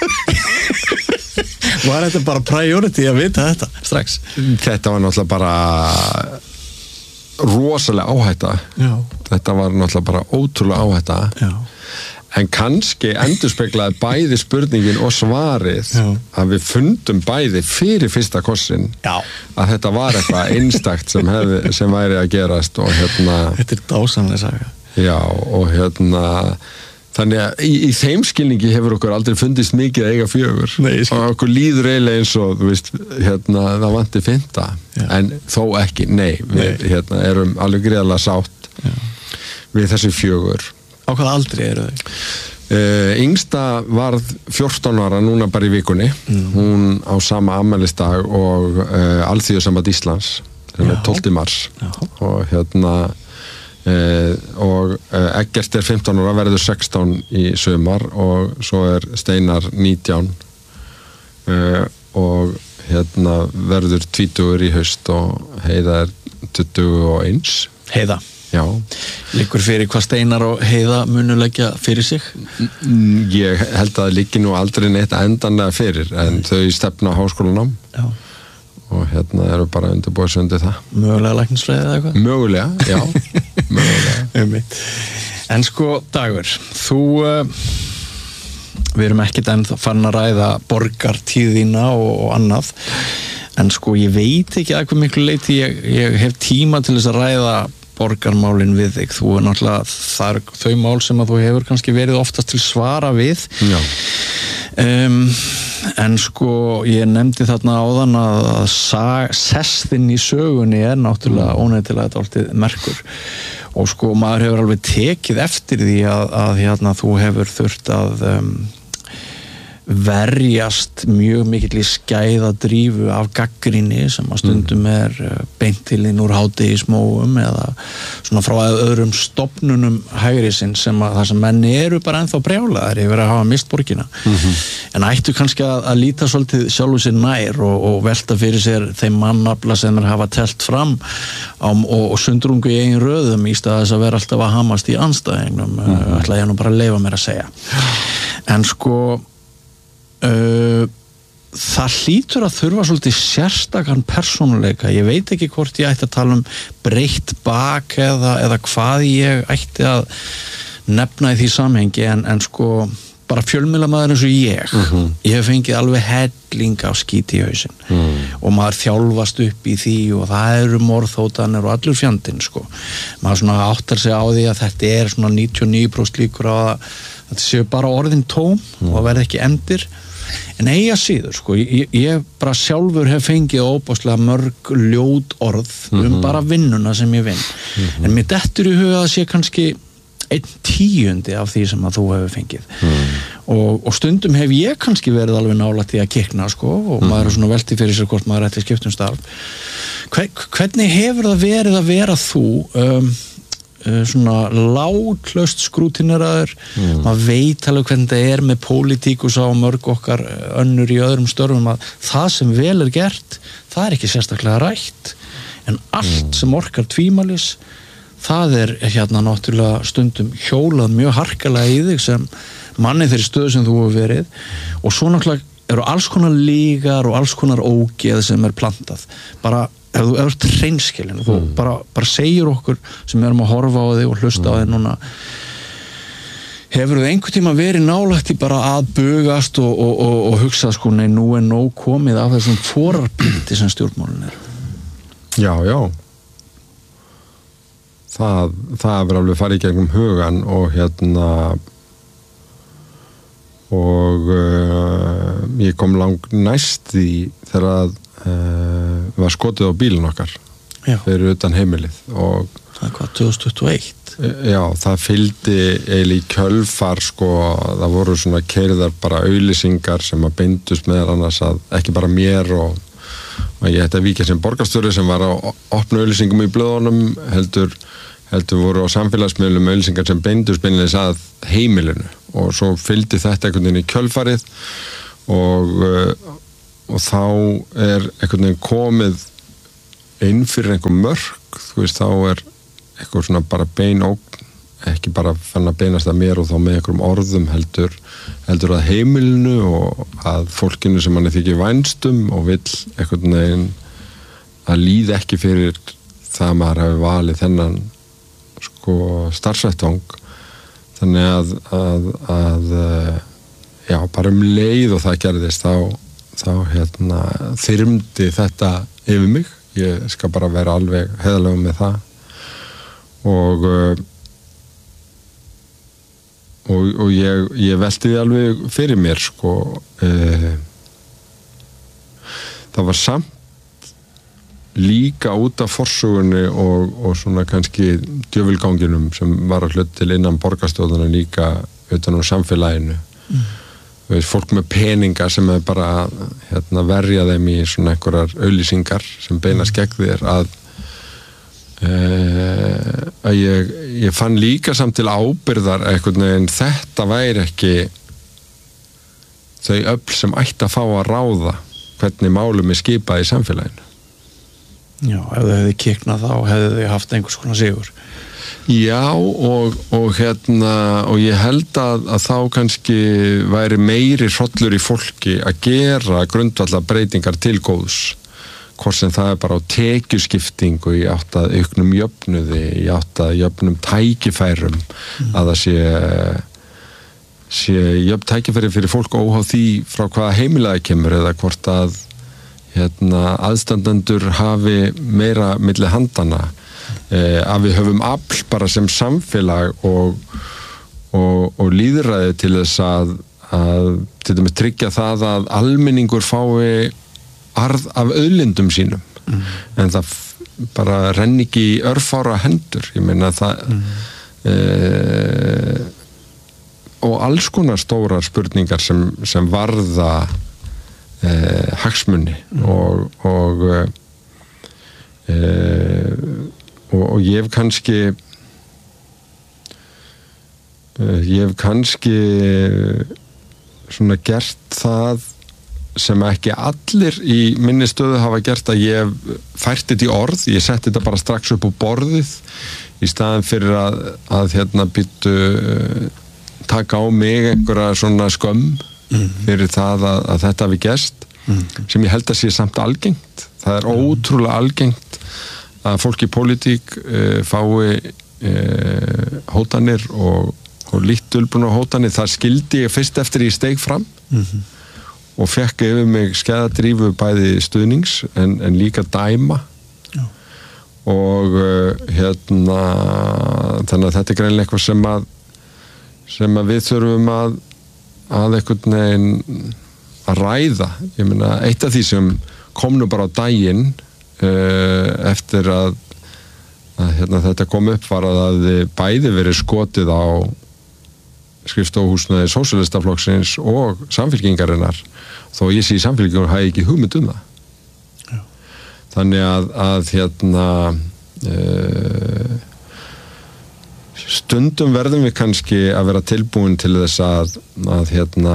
Var þetta bara priority að vita þetta strax? Þetta var náttúrulega bara rosalega áhætta. Já. Þetta var náttúrulega bara ótrúlega áhætta. Já. En kannski endurspeglaði bæði spurningin og svarið Já. að við fundum bæði fyrir fyrsta kossin Já. að þetta var eitthvað einstakt sem, hefði, sem væri að gerast og hérna Þetta er dásamlega saga. Já, og hérna þannig að í, í þeim skilningi hefur okkur aldrei fundist mikið að eiga fjögur. Nei, og okkur líður eiginlega eins og þú veist, hérna, það vanti fynda en þó ekki, nei, við nei. Hérna, erum alveg greiðlega sátt Já. Við þessi fjögur. Á hvað aldrei eru þau? Uh, yngsta varð fjórtán ára núna bara í vikunni mm. hún á sama afmælisdag og uh, Alþýðusamband Íslands sem Já. Er tólfta mars Já. Og hérna Uh, og uh, Eggert er fimmtán ára verður sextán í sumar og svo er Steinar nítján uh, og hérna verður tvítugur í haust og Heiða er tuttugu og eins. Heiða? Já. Liggur fyrir hvað Steinar og Heiða munu leggja fyrir sig? Ég held að það liggi nú aldrei neitt endanlega fyrir en þau stefna á háskólanám. Já. Og hérna eru bara undirbúið sig undir það. Mögulega læknisfræði eða eitthvað? Mögulega, já. Mögulega. En sko, Dagur, þú uh, við erum ekkert ennþá farin að ræða borgartíðina og, og annað en sko, ég veit ekki að hvað miklu leyti ég, ég hef tíma til þess að ræða borgarmálin við þig. Þú er náttúrulega þar, þau mál sem að þú hefur kannski verið oftast til svara við. Já. Um, en sko ég nefndi þarna áðan að sestin í sögunni er náttúrulega óneistilega dálítið merkur og sko maður hefur alveg tekið eftir því að, að hérna þú hefur þurft að um, verjast mjög mikill í skæðadrífu af gagnrýni sem að stundum er beint til inn úr hádegismóum eða svona frá öðrum stofnunum hægrisinn sem að það sem menn eru bara ennþá brjálaðir yfir að hafa mist borgina mm-hmm. en ættu kannski að, að líta svolítið sjálfu sér nær og, og velta fyrir sér þeim mannafla sem þeir hafa telt fram á, og, og sundrungu í eigin röðum í stað þess að vera alltaf að hamast í andstæðingnum mm-hmm. ætla ég nú bara að leyfa mér að segja en sko Uh, það hlýtur að þurfa svolítið sérstakann persónuleika ég veit ekki hvort ég ætti að tala um breytt bak eða, eða hvað ég ætti að nefna í því samhengi en, en sko bara fjölmiðlamaður eins og ég uh-huh. ég hef fengið alveg helling af skíti í hausinn uh-huh. og maður þjálfast upp í því og það eru morðhótanir og allur fjandinn sko maður svona áttar sig á því að þetta er svona níutíu og níu prósent líkur á að þetta séu bara orðin tóm uh-huh. og verði ekki endir en eiga síður sko, ég, ég bara sjálfur hef fengið óbáslega mörg ljót orð um mm-hmm. bara vinnuna sem ég vinn mm-hmm. en mér dettur í huga að sé kannski einn tíundi af því sem að þú hefur fengið mm. og, og stundum hef ég kannski verið alveg nálægt í að kikna sko og mm. maður er svona velti fyrir sér hvort maður ætti skiptum starf Hver, hvernig hefur það verið að vera þú um svona láglaust skrútineraður mm. maður veit alveg hvernig það er með pólitíkusa og mörg okkar önnur í öðrum störfum að það sem vel er gert það er ekki sérstaklega rætt en allt mm. sem orkar tvímælis það er hérna náttúrulega stundum hjólað mjög harkalega í þig sem manni þeirri stöðu sem þú hefur verið og svo náttúrulega eru alls konar lígar og alls konar ógeð sem er plantað bara ef þú ert hreinskilin og þú mm. bara, bara segir okkur sem erum að horfa á þig og hlusta mm. á þig núna hefur þú einhvern tíma verið nálægt í bara að bugast og, og, og, og hugsa sko nei nú er nóg komið af þessum forarbyldi sem stjórnmálin er Já, já það, það er alveg farið í gegnum hugan og hérna og uh, ég kom langt næst í þegar að Uh, var skotið á bílinn okkar já. Fyrir utan heimilið og það er hvað, tvö þúsund tuttugu og eitt uh, já, það fylgdi eiginlega í kjölfar sko, það voru svona keyrðar bara auglýsingar sem að beindust meðal annars að ekki bara mér og, og ég ætti að víkja sem borgarstjóri sem var að opna auglýsingum í blöðunum heldur, heldur voru á samfélagsmiðlum auglýsingar sem beindust beinleis að heimilinu og svo fylgdi þetta einhvern veginn í kjölfarið og, og þá er einhvern veginn komið inn fyrir einhver mörk, þú veist, þá er eitthvað svona bara bein ógn, ekki bara fann að beinast að mér og þá með einhverjum orðum heldur, heldur að heimilinu og að fólkinu sem manni þykir vænstum og vill einhvern veginn að líða ekki fyrir það maður hafi valið þennan sko starfsvettvang, þannig að, að, að já, bara um leið og það gerðist þá, þá hérna þyrmdi þetta yfir mig, ég skal bara vera alveg heiðarlegur með það og og, og ég, ég velti því alveg fyrir mér sko e, það var samt líka út af forsögunni og, og svona kannski djöfulganginum sem var að hlut til innan borgarstjórnana líka utan um samfélaginu mm. veist, fólk með peninga sem er bara hérna, verja þeim í svona einhverjar auglýsingar sem beinast gegn þér að Uh, að ég, ég fann líka samt til ábyrgðar einhvern veginn þetta væri ekki þau öfl sem ætti að fá að ráða hvernig málum er skipað í samfélaginu. Já, ef þau hefði kiknað þá hefði þau haft einhvers konar sigur. Já og, og hérna og ég held að, að þá kannski væri meiri hrollur í fólki að gera grundvallar breytingar til góðs, hvort sem það er bara á tekjuskiptingu í átt að auknum jöfnuði, í átt að jöfnum tækifærum, mm. að það sé, sé jöfn tækifæri fyrir fólk óháð því frá hvaða heimilega kemur eða hvort að hérna, aðstandendur hafi meira milli handana, eh, að við höfum afl bara sem samfélag og, og, og lýðræði til þess að, að til dæmis tryggja það að almenningur fái arð af auðlindum sínum mm. en það bara renn ekki í örfára hendur, ég meina það mm. e, og alls konar stórar spurningar sem, sem varða e, hagsmunni mm. og og, e, og og ég hef kannski e, ég hef kannski svona gert það sem ekki allir í minni stöðu hafa gert, að ég fært þetta í orð, ég setti þetta bara strax upp á borðið í staðan fyrir að, að hérna býttu taka á mig einhverja svona skömm mm. fyrir það að, að þetta hafi gerst mm. sem ég held að sé samt algengt, það er mm. ótrúlega algengt að fólk í pólitík uh, fái uh, hótanir og, og lítt dulbúna hótanir, það skildi ég fyrst eftir ég steig fram mm-hmm. og fekk yfir mig skæðadrífu bæði stuðnings en, en líka dæma Já. og uh, hérna þannig að þetta er greinlega eitthvað sem að sem að við þurfum að að einhvern veginn að ræða, ég meina eitt af því sem kom nú bara á daginn uh, eftir að, að hérna, þetta kom upp var að það bæði verið skotið á skrifstofuhúsnæði sósíalistaflokksins og samfylkingarinnar þó ég sé í samfélgjónu hafi ekki hugmynd um það. Já. Þannig að, að hérna e, stundum verðum við kannski að vera tilbúin til þess að, að hérna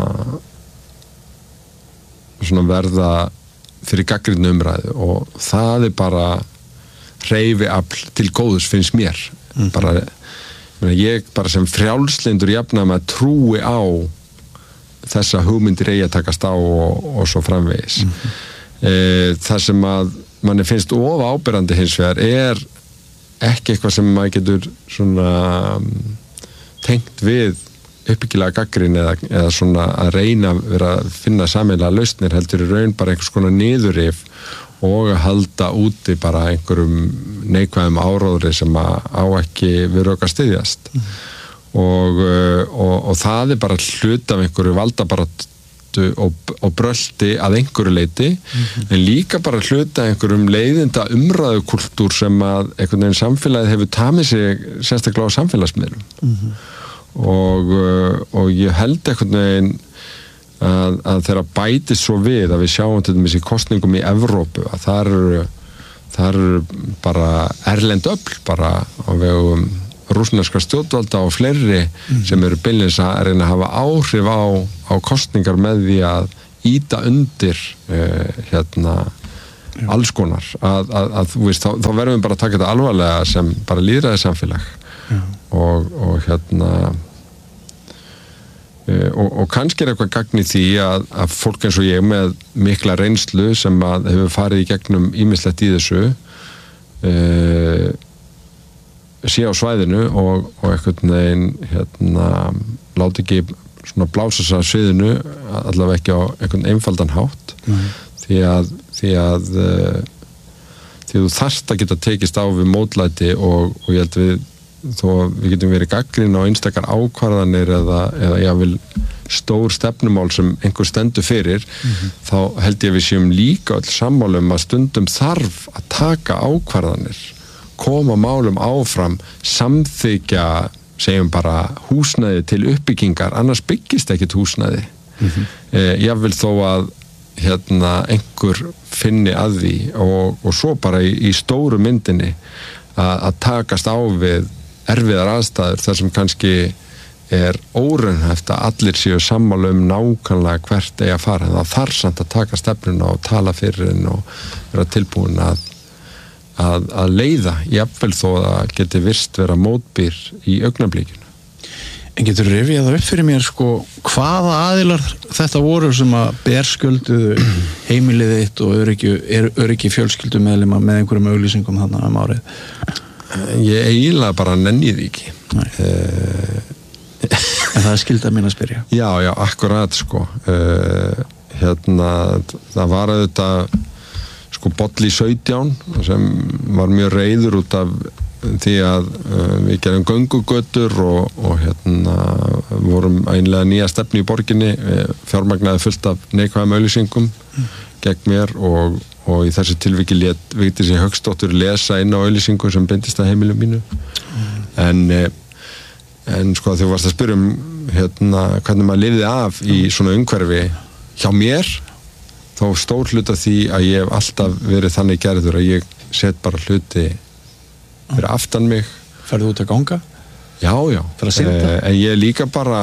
svona verða fyrir gagnrýni umræðu og það er bara hreyfiafl til góðs finnst mér. Mm. Bara, ég bara sem frjálslyndur jafna með að trúi á þessa hugmyndir eigi að takast á og, og svo framvegis. Mm-hmm. e, það sem að manni finnst of áberandi hins vegar er ekki eitthvað sem maður getur svona um, tengt við uppbyggilega gagnrýni eða, eða svona að reyna að vera að finna sameiginlega lausnir, heldur í raun bara einhvers konar niðurrif og að halda úti bara einhverjum neikvæðum áróðri sem að á ekki við rök að styðjast. Mm. Og, og, og það er bara hlut af einhverju valdabaratu og, og brölti að einhverju leiti mm-hmm. en líka bara hlut af einhverjum leiðinda umræðukultúr sem að einhvern veginn samfélagið hefur tamið sig sérstaklega á samfélagsmiðlum mm-hmm. og, og ég held einhvern veginn að, að þeirra bæti svo við að við sjáum til dæmis í kosningum í Evrópu að það eru, það eru bara erlend öfl bara á vegum rússneska stjórnvalda og fleiri mm. sem eru beinlínis að reyna að hafa áhrif á, á kosningar með því að íta undir uh, hérna Já. alls konar að, að, að þú veist, þá, þá verðum við bara að taka þetta alvarlega sem bara lýðræði samfélag og, og hérna uh, og, og kannski er eitthvað gagn í því að, að fólk eins og ég með mikla reynslu sem að hefur farið í gegnum ýmislegt í þessu uh, sé á svæðinu og, og einhvern veginn hérna láti ekki svona blása sig að sviðinu allavega ekki á einhvern einfaldan hátt mm. því að því að uh, því að þú þarft að geta tekist á við mótlæti og, og ég held við þó að við getum verið gagnrýn á einstakar ákvarðanir eða, eða jáfnvel stór stefnumál sem einhver stendur fyrir mm-hmm. þá held ég að við séum líka öll sammála um að stundum þarf að taka ákvarðanir koma málum áfram samþykja segjum bara húsnæði til uppbyggingar annars byggist ekkert húsnæði mm-hmm. eh, jáfnvel þó að hérna einhver finni að því og, og svo bara í, í stóru myndinni að, að takast á við erfiðar aðstæður þar sem kannski er óraunhæft að allir séu sammála um nákvæmlega hvert eigi að fara það þarf samt að taka stefnuna og tala fyrir henn og vera tilbúin að, að, að leiða jafnvel þó að það geti virst vera mótbyr í augnablikinu. En getur rifjað það upp fyrir mér sko hvaða aðilar þetta voru sem að berskölduðu heimilið þitt og öryggi, öryggi fjölskyldumeðlima með einhverjum auglýsingum þarna um árið? Ég eiginlega bara nenni því ekki. Uh, en það er skylda mín að spyrja. Já, já, akkurat sko. Uh, hérna, það var auðvitað sko Bolli sautján sem var mjög reiður út af því að uh, við gerum göngugötur og, og hérna vorum einlega nýja stefnu í borginni fjármagnaði fullt af neikvæðum auglýsingum mm. gegn mér og, og í þessu tilviki lét Vigdísi Hauksdóttur lesa inn á auglýsingu sem beindist að heimilum mínu mm. en, en sko þegar þú varst að spyrja um hérna hvernig maður lifði af í svona umhverfi hjá mér þá stór hluta því að ég hef alltaf verið þannig gerður að ég set bara hluti fyrir aftan mig. Ferðu út að ganga? Já, já. Fyrir að synda? En ég líka bara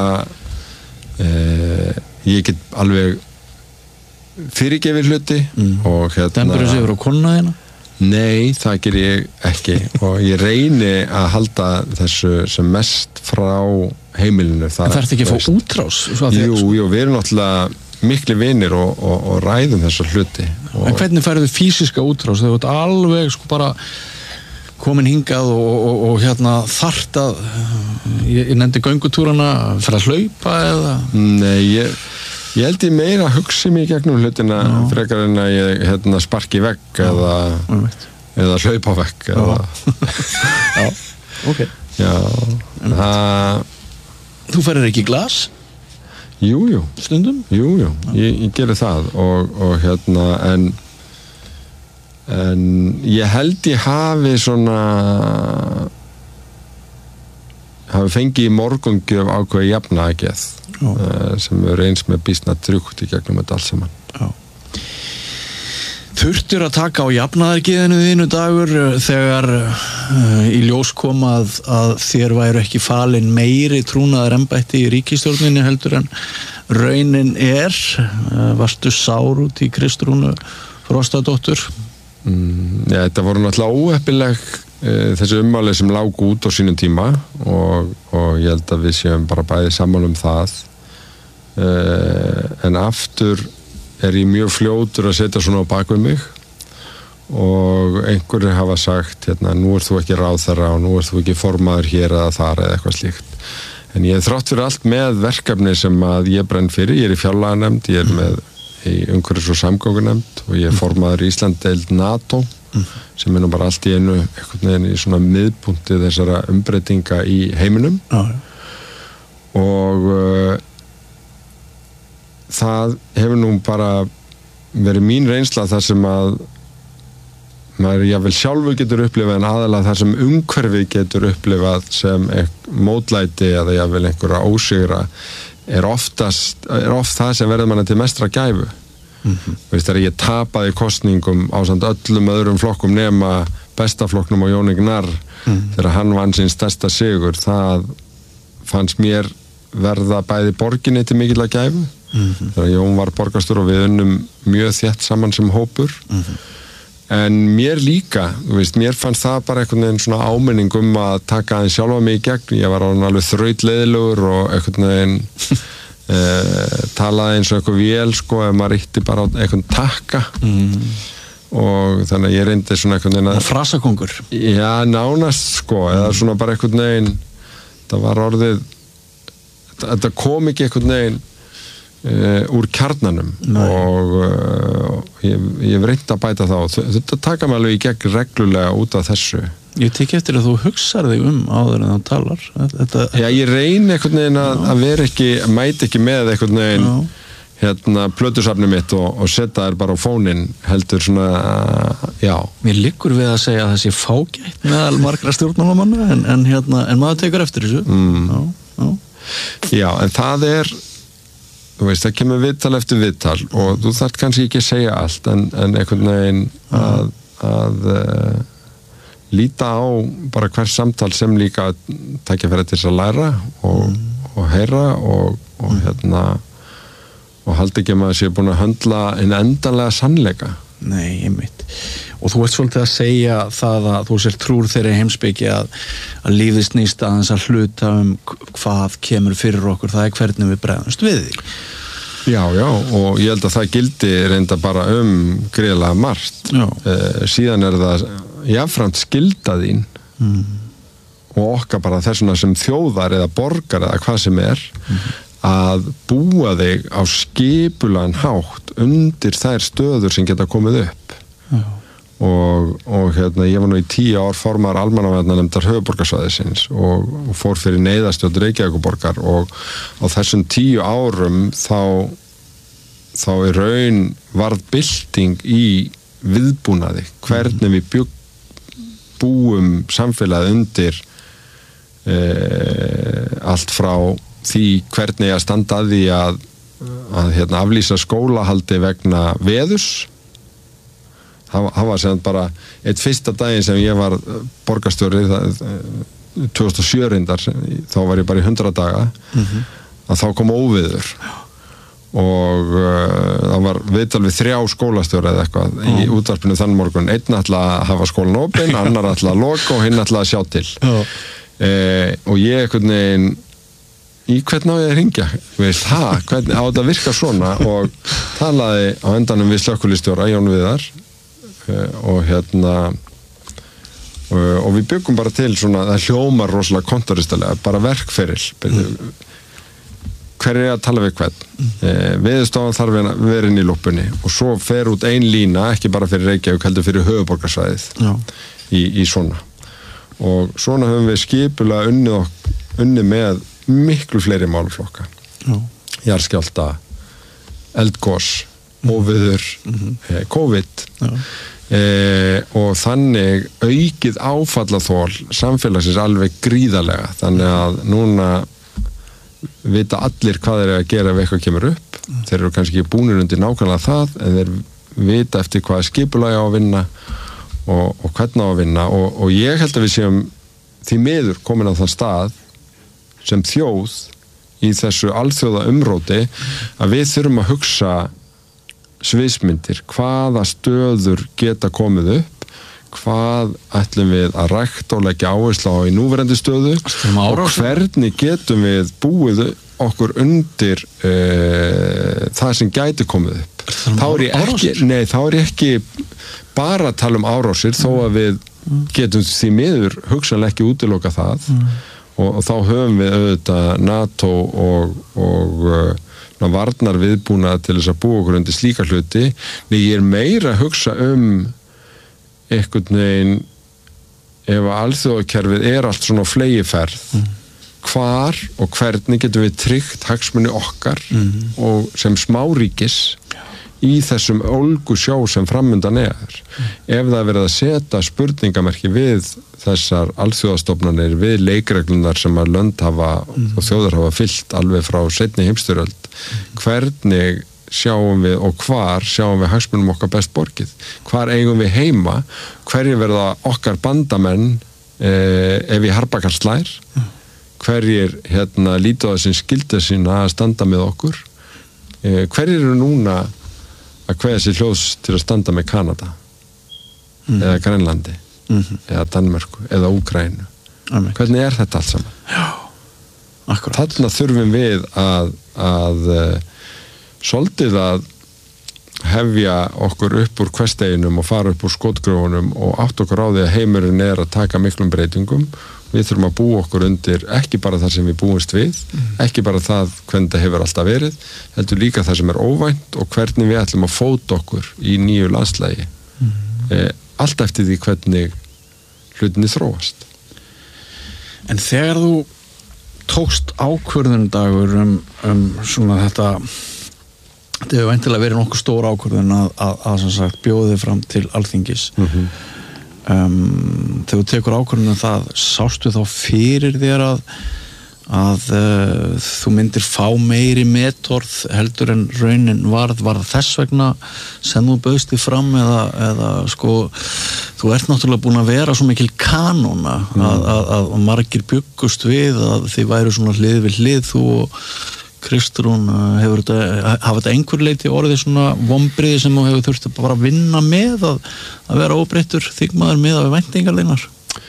eh, ég get alveg fyrirgefið hluti mm. og hérna... Dembur þessu yfir á konuna þína? Nei, það ger ég ekki og ég reyni að halda þessu sem mest frá heimilinu. Það en þarf ekki að fá útrás? Jú, jú, við erum náttúrulega mikli vinir og, og, og ræðum þessa hluti. Og... En hvernig færðu físiska útrás? Þegar þú ert alveg sko bara komin hingað og, og, og hérna þarft að ég, ég nefndi göngutúrana fyrir að hlaupa eða? Nei, ég, ég held ég meira að hugsa mig gegnum hlutina Já. Frekar en að ég hérna, sparki vegg eða, eða hlaupa vegg eða... Já, ok Já, það... Þú ferir ekki í glas? Jú, jú Stundum? Jú, jú, ég, ég gerir það og, og hérna en en ég held ég hafi svona hafi fengið í morgungjöf ákveði jafnaðargeð uh, sem er eins með býsna trúkt í gegnum þetta alls saman. Já. Þurftir að taka á jafnaðargeðinu þínu Dagur þegar uh, í ljós kom að, að þér væru ekki falin meiri trúnaðar embætti í ríkisstjórninni heldur en raunin er uh, varstu sár út í Kristrúnu Frostadóttur? Mm, ja, þetta voru náttúrulega óheppileg e, þessi ummáli sem lágu út á sínum tíma og, og ég held að við séum bara bæði sammála um það e, en aftur er ég mjög fljótur að setja svona á bakvið mig og einhverjir hafa sagt hérna, nú ert þú ekki ráðherra og nú ert þú ekki formaður hér eða þar eða eitthvað slíkt en ég er þrátt fyrir allt með verkefni sem að ég brenn fyrir, ég er í fjárlaganefnd, ég er með í umhverfis- og samgöngunefnd og ég er formaður í Íslandsdeild NATO mm. sem er nú bara allt í einu einhvern veginn í svona miðpunkti þessara umbreytinga í heiminum ah, ja. og uh, það hefur nú bara verið mín reynsla þar sem að maður jáfnvel sjálfur getur upplifað en aðalega þar sem umhverfið getur upplifað sem mótlæti eða jáfnvel einhverja ósigra er oftast, er oft það sem verður manna til mestra gæfu mm-hmm. veist þegar ég tapaði kosningum á samt öllum öðrum flokkum nema bestaflokknum á Jón Gnarr mm. þegar hann vann sinn stærsta sigur, það fannst mér verða bæði borginni til mikilla gæfu mm-hmm. þegar Jón var borgarstjóri og við unnum mjög þétt saman sem hópur mm-hmm. en mér líka, þú veist, mér fannst það bara einhvern veginn svona áminning um að taka aðeins sjálfa mig í gegn, ég var alveg þrautleiðilegur og einhvern veginn e, talaði eins og eitthvað vél sko, ef maður ríkti bara á einhvern takka mm. og þannig að ég reyndi svona einhvern veginn að frasakongur já, nánast sko, mm. eða svona bara einhvern veginn það var orðið þetta kom ekki einhvern veginn uh, úr kjarnanum Nei. og uh, ég, ég reyndi að bæta þá þetta taka mig alveg í gegn reglulega út af þessu Ég tek eftir að þú hugsar þig um áður en þú talar þetta... Já, ég reyni einhvern veginn að, að vera ekki mæti ekki með einhvern veginn Já. hérna plötusafni mitt og, og setja þær bara á fóninn heldur svona, uh, já Mér liggur við að segja að það sé fágætt meðal margra stjórnmálamanna en, en, hérna, en maður tekur eftir þessu mm. Já, já Já, en það er þú veist, það kemur viðtal eftir viðtal og þú þarft kannski ekki að segja allt en, en einhvern veginn að, að uh, líta á bara hvers samtal sem líka takja fyrir til þess að læra og, mm. og heyra og, og mm. hérna og haldi ekki að maður sé búin að höndla en endanlega sannleika Nei, einmitt og þú ert svolítið að segja það að þú sér trúr þeirri heimspeki að, að lífið snýst aðeins að hluta um hvað kemur fyrir okkur, það er hvernig við bregðumst við því Já, já, og ég held að það gildi reynda bara um greiðlega margt eh, síðan er það jafnframt skylda þín mm. og okkar bara þessuna sem þjóðar eða borgar eða hvað sem er mm. að búa þig á skipulegan hátt undir þær stöður sem geta komið upp Já. og, og hérna, ég var nú í tíu ár formar almannavarnanefndar höfuðborgarsvæðisins og, og fór fyrir neyðarstjórn Reykjavíkurborgar og á þessum tíu árum þá þá í raun varð bylting í viðbúnaði hvernig við bjúk, búum samfélagið undir e, allt frá því hvernig að standa að því að, að hérna, aflýsa skólahaldi vegna veðurs það, það var sem bara eitt fyrsta daginn sem ég var borgarstjóri tvö þúsund og sjö reyndar þá var ég bara í hundrað daga mm-hmm. að þá kom óveður og uh, það var viðtal við þrjá skólastjóra eða eitthvað mm. í útvarpinu þann morgun einn ætla að hafa skólan opinn, annar ætla að loka og hinn ætla að sjá til mm. eh, og ég einhvern veginn í hvern á ég að hringja veist, ha, hvernig á þetta að virka svona og talaði á endanum við slökkvilistjóra Jón Viðar uh, og hérna uh, og við byggum bara til svona, það hljómar rosalega kontoristalega, bara verkferil mm. hver er að tala við hvern mm. eh, viðstofan þarf að vera inn í lúpunni og svo fer út ein lína ekki bara fyrir Reykjavík, heldur fyrir höfuðborgarsvæðið í, í svona og svona höfum við skipulega unnið, unnið með miklu fleiri málflokka jarðskjálfta, eldgos óveður, mm-hmm. eh, COVID eh, og þannig aukið áfallaþol samfélagsins alveg gríðarlega þannig að núna vita allir hvað þeir eru að gera ef eitthvað kemur upp mm. þeir eru kannski ekki búnir undir nákvæmlega það en þeir vita eftir hvað skipulagi á að vinna og, og hvernig á að vinna og, og ég held að við séum því miður komin á þann stað sem þjóð í þessu alþjóða umróti að við þurfum að hugsa sviðsmyndir, hvaða stöður geta komið upp hvað ætlum við að rækta og leggja áherslu á í núverandi stöðu og hvernig getum við búið okkur undir uh, það sem gæti komið upp þá er ég ekki, nei, þá er ég ekki bara að tala um árásir mm. þó að við getum því miður hugsanlega ekki útiloka það mm. og, og þá höfum við auðvitað NATO og, og uh, varnar viðbúna til þess að búa okkur undir slíka hluti en ég er meira að hugsa um einhvern veginn ef að alþjóðakerfið er allt svona flegiferð mm. hvar og hvernig getum við tryggt hagsmuni okkar mm. og sem smáríkis í þessum ólgu sjó sem framundan er mm. ef það er verið að setja spurningamerki við þessar alþjóðastofnanir við leikreglunar sem að lönd hafa mm. og þjóðar hafa fyllt alveg frá seinni heimsstyrjöld mm. hvernig sjáum við og hvar sjáum við hagsmunum okkar best borgið, hvar eigum við heima, hverjir verða okkar bandamenn eh, ef í harbakan slær, hverjir hérna líta á þessin skylda sína að standa með okkur, eh, hverjir eru núna að kveða sér hljóðs til að standa með Kanada mm. eða Grænlandi mm-hmm. eða Danmörku eða Úkraínu. Amen. Hvernig er þetta allt saman? Já, akkurat. Þarna þurfum við að, að uh, svolítið að hefja okkur upp úr hversteginum og fara upp úr skotgröfunum og átt okkur á því að heimurinn er að taka miklum breytingum. Við þurfum að búa okkur undir ekki bara það sem við búumst við, mm. ekki bara það hvernig það hefur alltaf verið, heldur líka það sem er óvænt og hvernig við ætlum að fóta okkur í nýju landslægi. Mm. Eh, allt eftir því hvernig hlutinni þróast. En þegar þú tókst ákvörðun Dagur um, um svona þetta þetta hefur væntanlega verið nokkuð stór ákvörðun að, að, að sem sagt bjóði fram til Alþingis mm-hmm. um, þegar þú tekur ákvörðun um það, sástu þá fyrir þér að að uh, þú myndir fá meiri metorð heldur en raunin varð, var þess vegna sem þú bauðst þig fram eða, eða sko, þú ert náttúrulega búin að vera svo mikil kanóna mm. að, að, að margir byggust við að þið væru svona hlið við hlið, þú og Kristrún, hefur þetta, hafa þetta einhver leiti orðið svona vombriði sem þú hefur þurft að bara vinna með að, að vera óbreyttur þingmaður með að við væntingar þínar?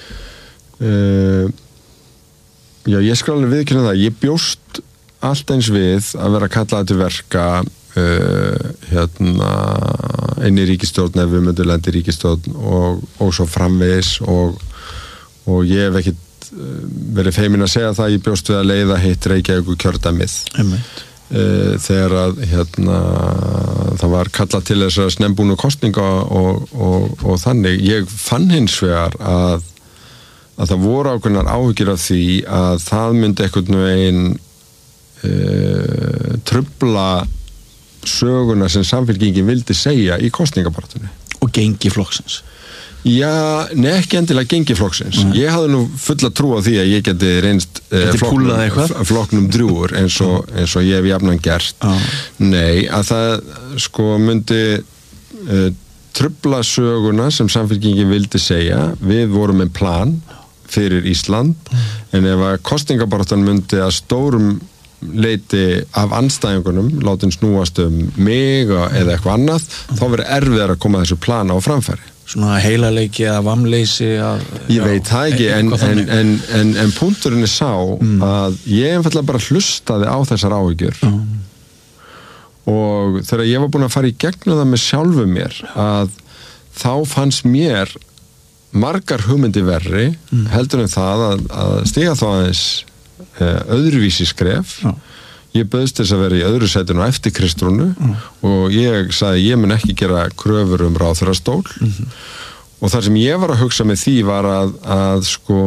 Uh, já, ég skal alveg viðkynna það. Ég bjóst allt eins við að vera kallaði til verka uh, hérna inn í ríkisstjórn ef við myndum lenda í ríkisstjórn og, og svo framvegis og, og ég hef ekkit verið feimin að segja það, ég bjóst við að leiða hitt Reykjavík kjördæmið uh, þegar að hérna, það var kallað til þess að snembúnu kosninga og, og, og þannig. Ég fann hins vegar að, að það voru ákveðnar áhyggjur af því að það myndi einhvern veginn uh, trufla söguna sem Samfylkingin vildi segja í kosningabaráttunni. Og gengi flokksins? Já, nei, ekki endilega gengi flokksins. Mm. Ég hafði nú fulla trú á því að ég geti reynst eh, flokknum, flokknum drúur eins og, eins og ég hef jafnan gert. Ah. Nei, að það sko myndi eh, trufla söguna sem Samfylkingin vildi segja. Við vorum með plan fyrir Ísland, mm. en ef að kosningabaráttan myndi að stórum leiti af andstæðingunum látin snúast um mig eða eitthvað annað, mm. þá verður erfiðar að koma þessu plana á framfæri. Svona heilaleiki eða vamleysi að, ég já, veit það ekki en, en, en, en, en punkturinn er sá mm. að ég einfallega bara hlustaði á þessar áhyggjur mm. og þegar ég var búin að fara í gegnum það með sjálfu mér að þá fannst mér margar hugmyndi verri mm. heldur en það að, að stiga þá aðeins eh, öðruvísi skref mm. Ég bauðst þess að vera í öðru sætinu á eftir Kristrúnu mm. og ég sagði ég mun ekki gera kröfur um ráðherrastól mm-hmm. og þar sem ég var að hugsa með því var að, að sko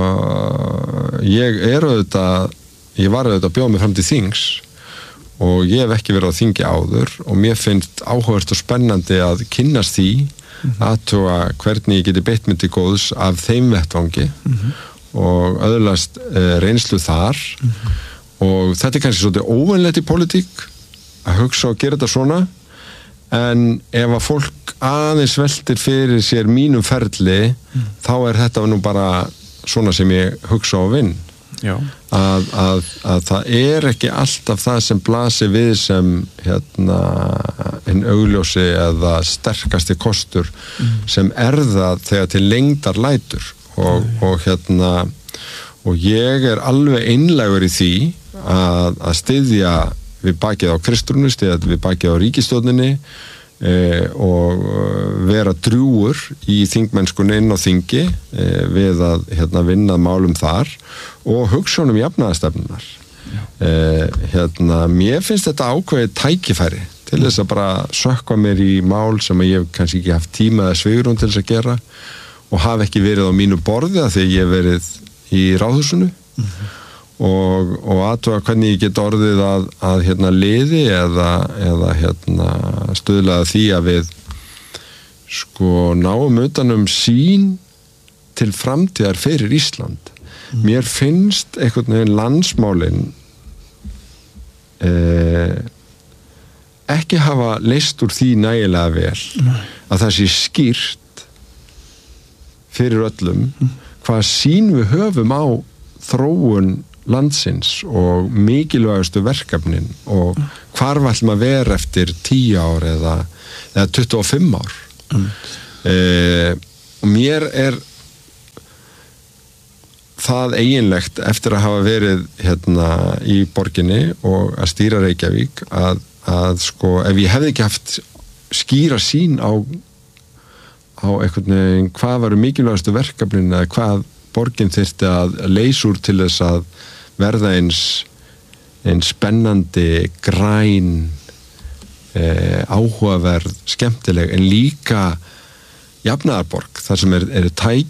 ég er auðvitað ég var auðvitað að bjóða mig fram til þings og ég hef ekki verið á þingi áður og mér finnst áhugavert og spennandi að kynnast því mm-hmm. aðtuga hvernig ég geti beitt mig til góðs af þeim vettvangi mm-hmm. og öðlast eh, reynslu þar mm-hmm. og þetta er kannski svolítið óvenlegt í pólitík að hugsa og gera þetta svona en ef að fólk aðeins veltir fyrir sér mínum ferli mm. þá er þetta nú bara svona sem ég hugsa og vinn að, að, að það er ekki alltaf það sem blasir við sem hérna einn augljósi eða sterkasti kostur mm. sem er það þegar til lengdar lætur og, mm. og hérna og ég er alveg einlægur í því að, að styðja við bakið á Kristrúnu, styðja við bakið á ríkisstjórninni e, og vera drjúgur í þingmennskunni inn á þingi e, við að hérna, vinna málum þar og hugsa um jafnaðarstefnunar. E, hérna, mér finnst þetta ákveðið tækifæri til þess að bara sökkva mér í mál sem ég hef kannski ekki haft tíma eða svigrúm til þess að gera og hafa ekki verið á mínu borði að því ég hef verið í ráðhúsinu mm-hmm. og, og aðtuga hvernig ég get orðið að, að hérna liði eða, eða hérna stuðlaða því að við sko náum utanum sín til framtíðar fyrir Ísland. Mm. Mér finnst einhvern veginn landsmálin eh, ekki hafa leyst úr því nægilega vel Nei. að það sé skýrt fyrir öllum hvað sýn við höfum á þróun landsins og mikilvægustu verkefnin og hvar við ætlum að vera eftir tíu ár eða, eða tuttugu og fimm ár mm. eh, og mér er það eiginlegt eftir að hafa verið hérna í borginni og að stýra Reykjavík að, að sko ef ég hefði ekki haft skýra sýn á á einhvern veginn hvað varu mikilvægastu verkefnin eða hvað borgin þyrfti að leysa úr til þess að verða eins eins spennandi, græn eh, áhugaverð, skemmtileg en líka jafnaðarborg þar sem er, er tæk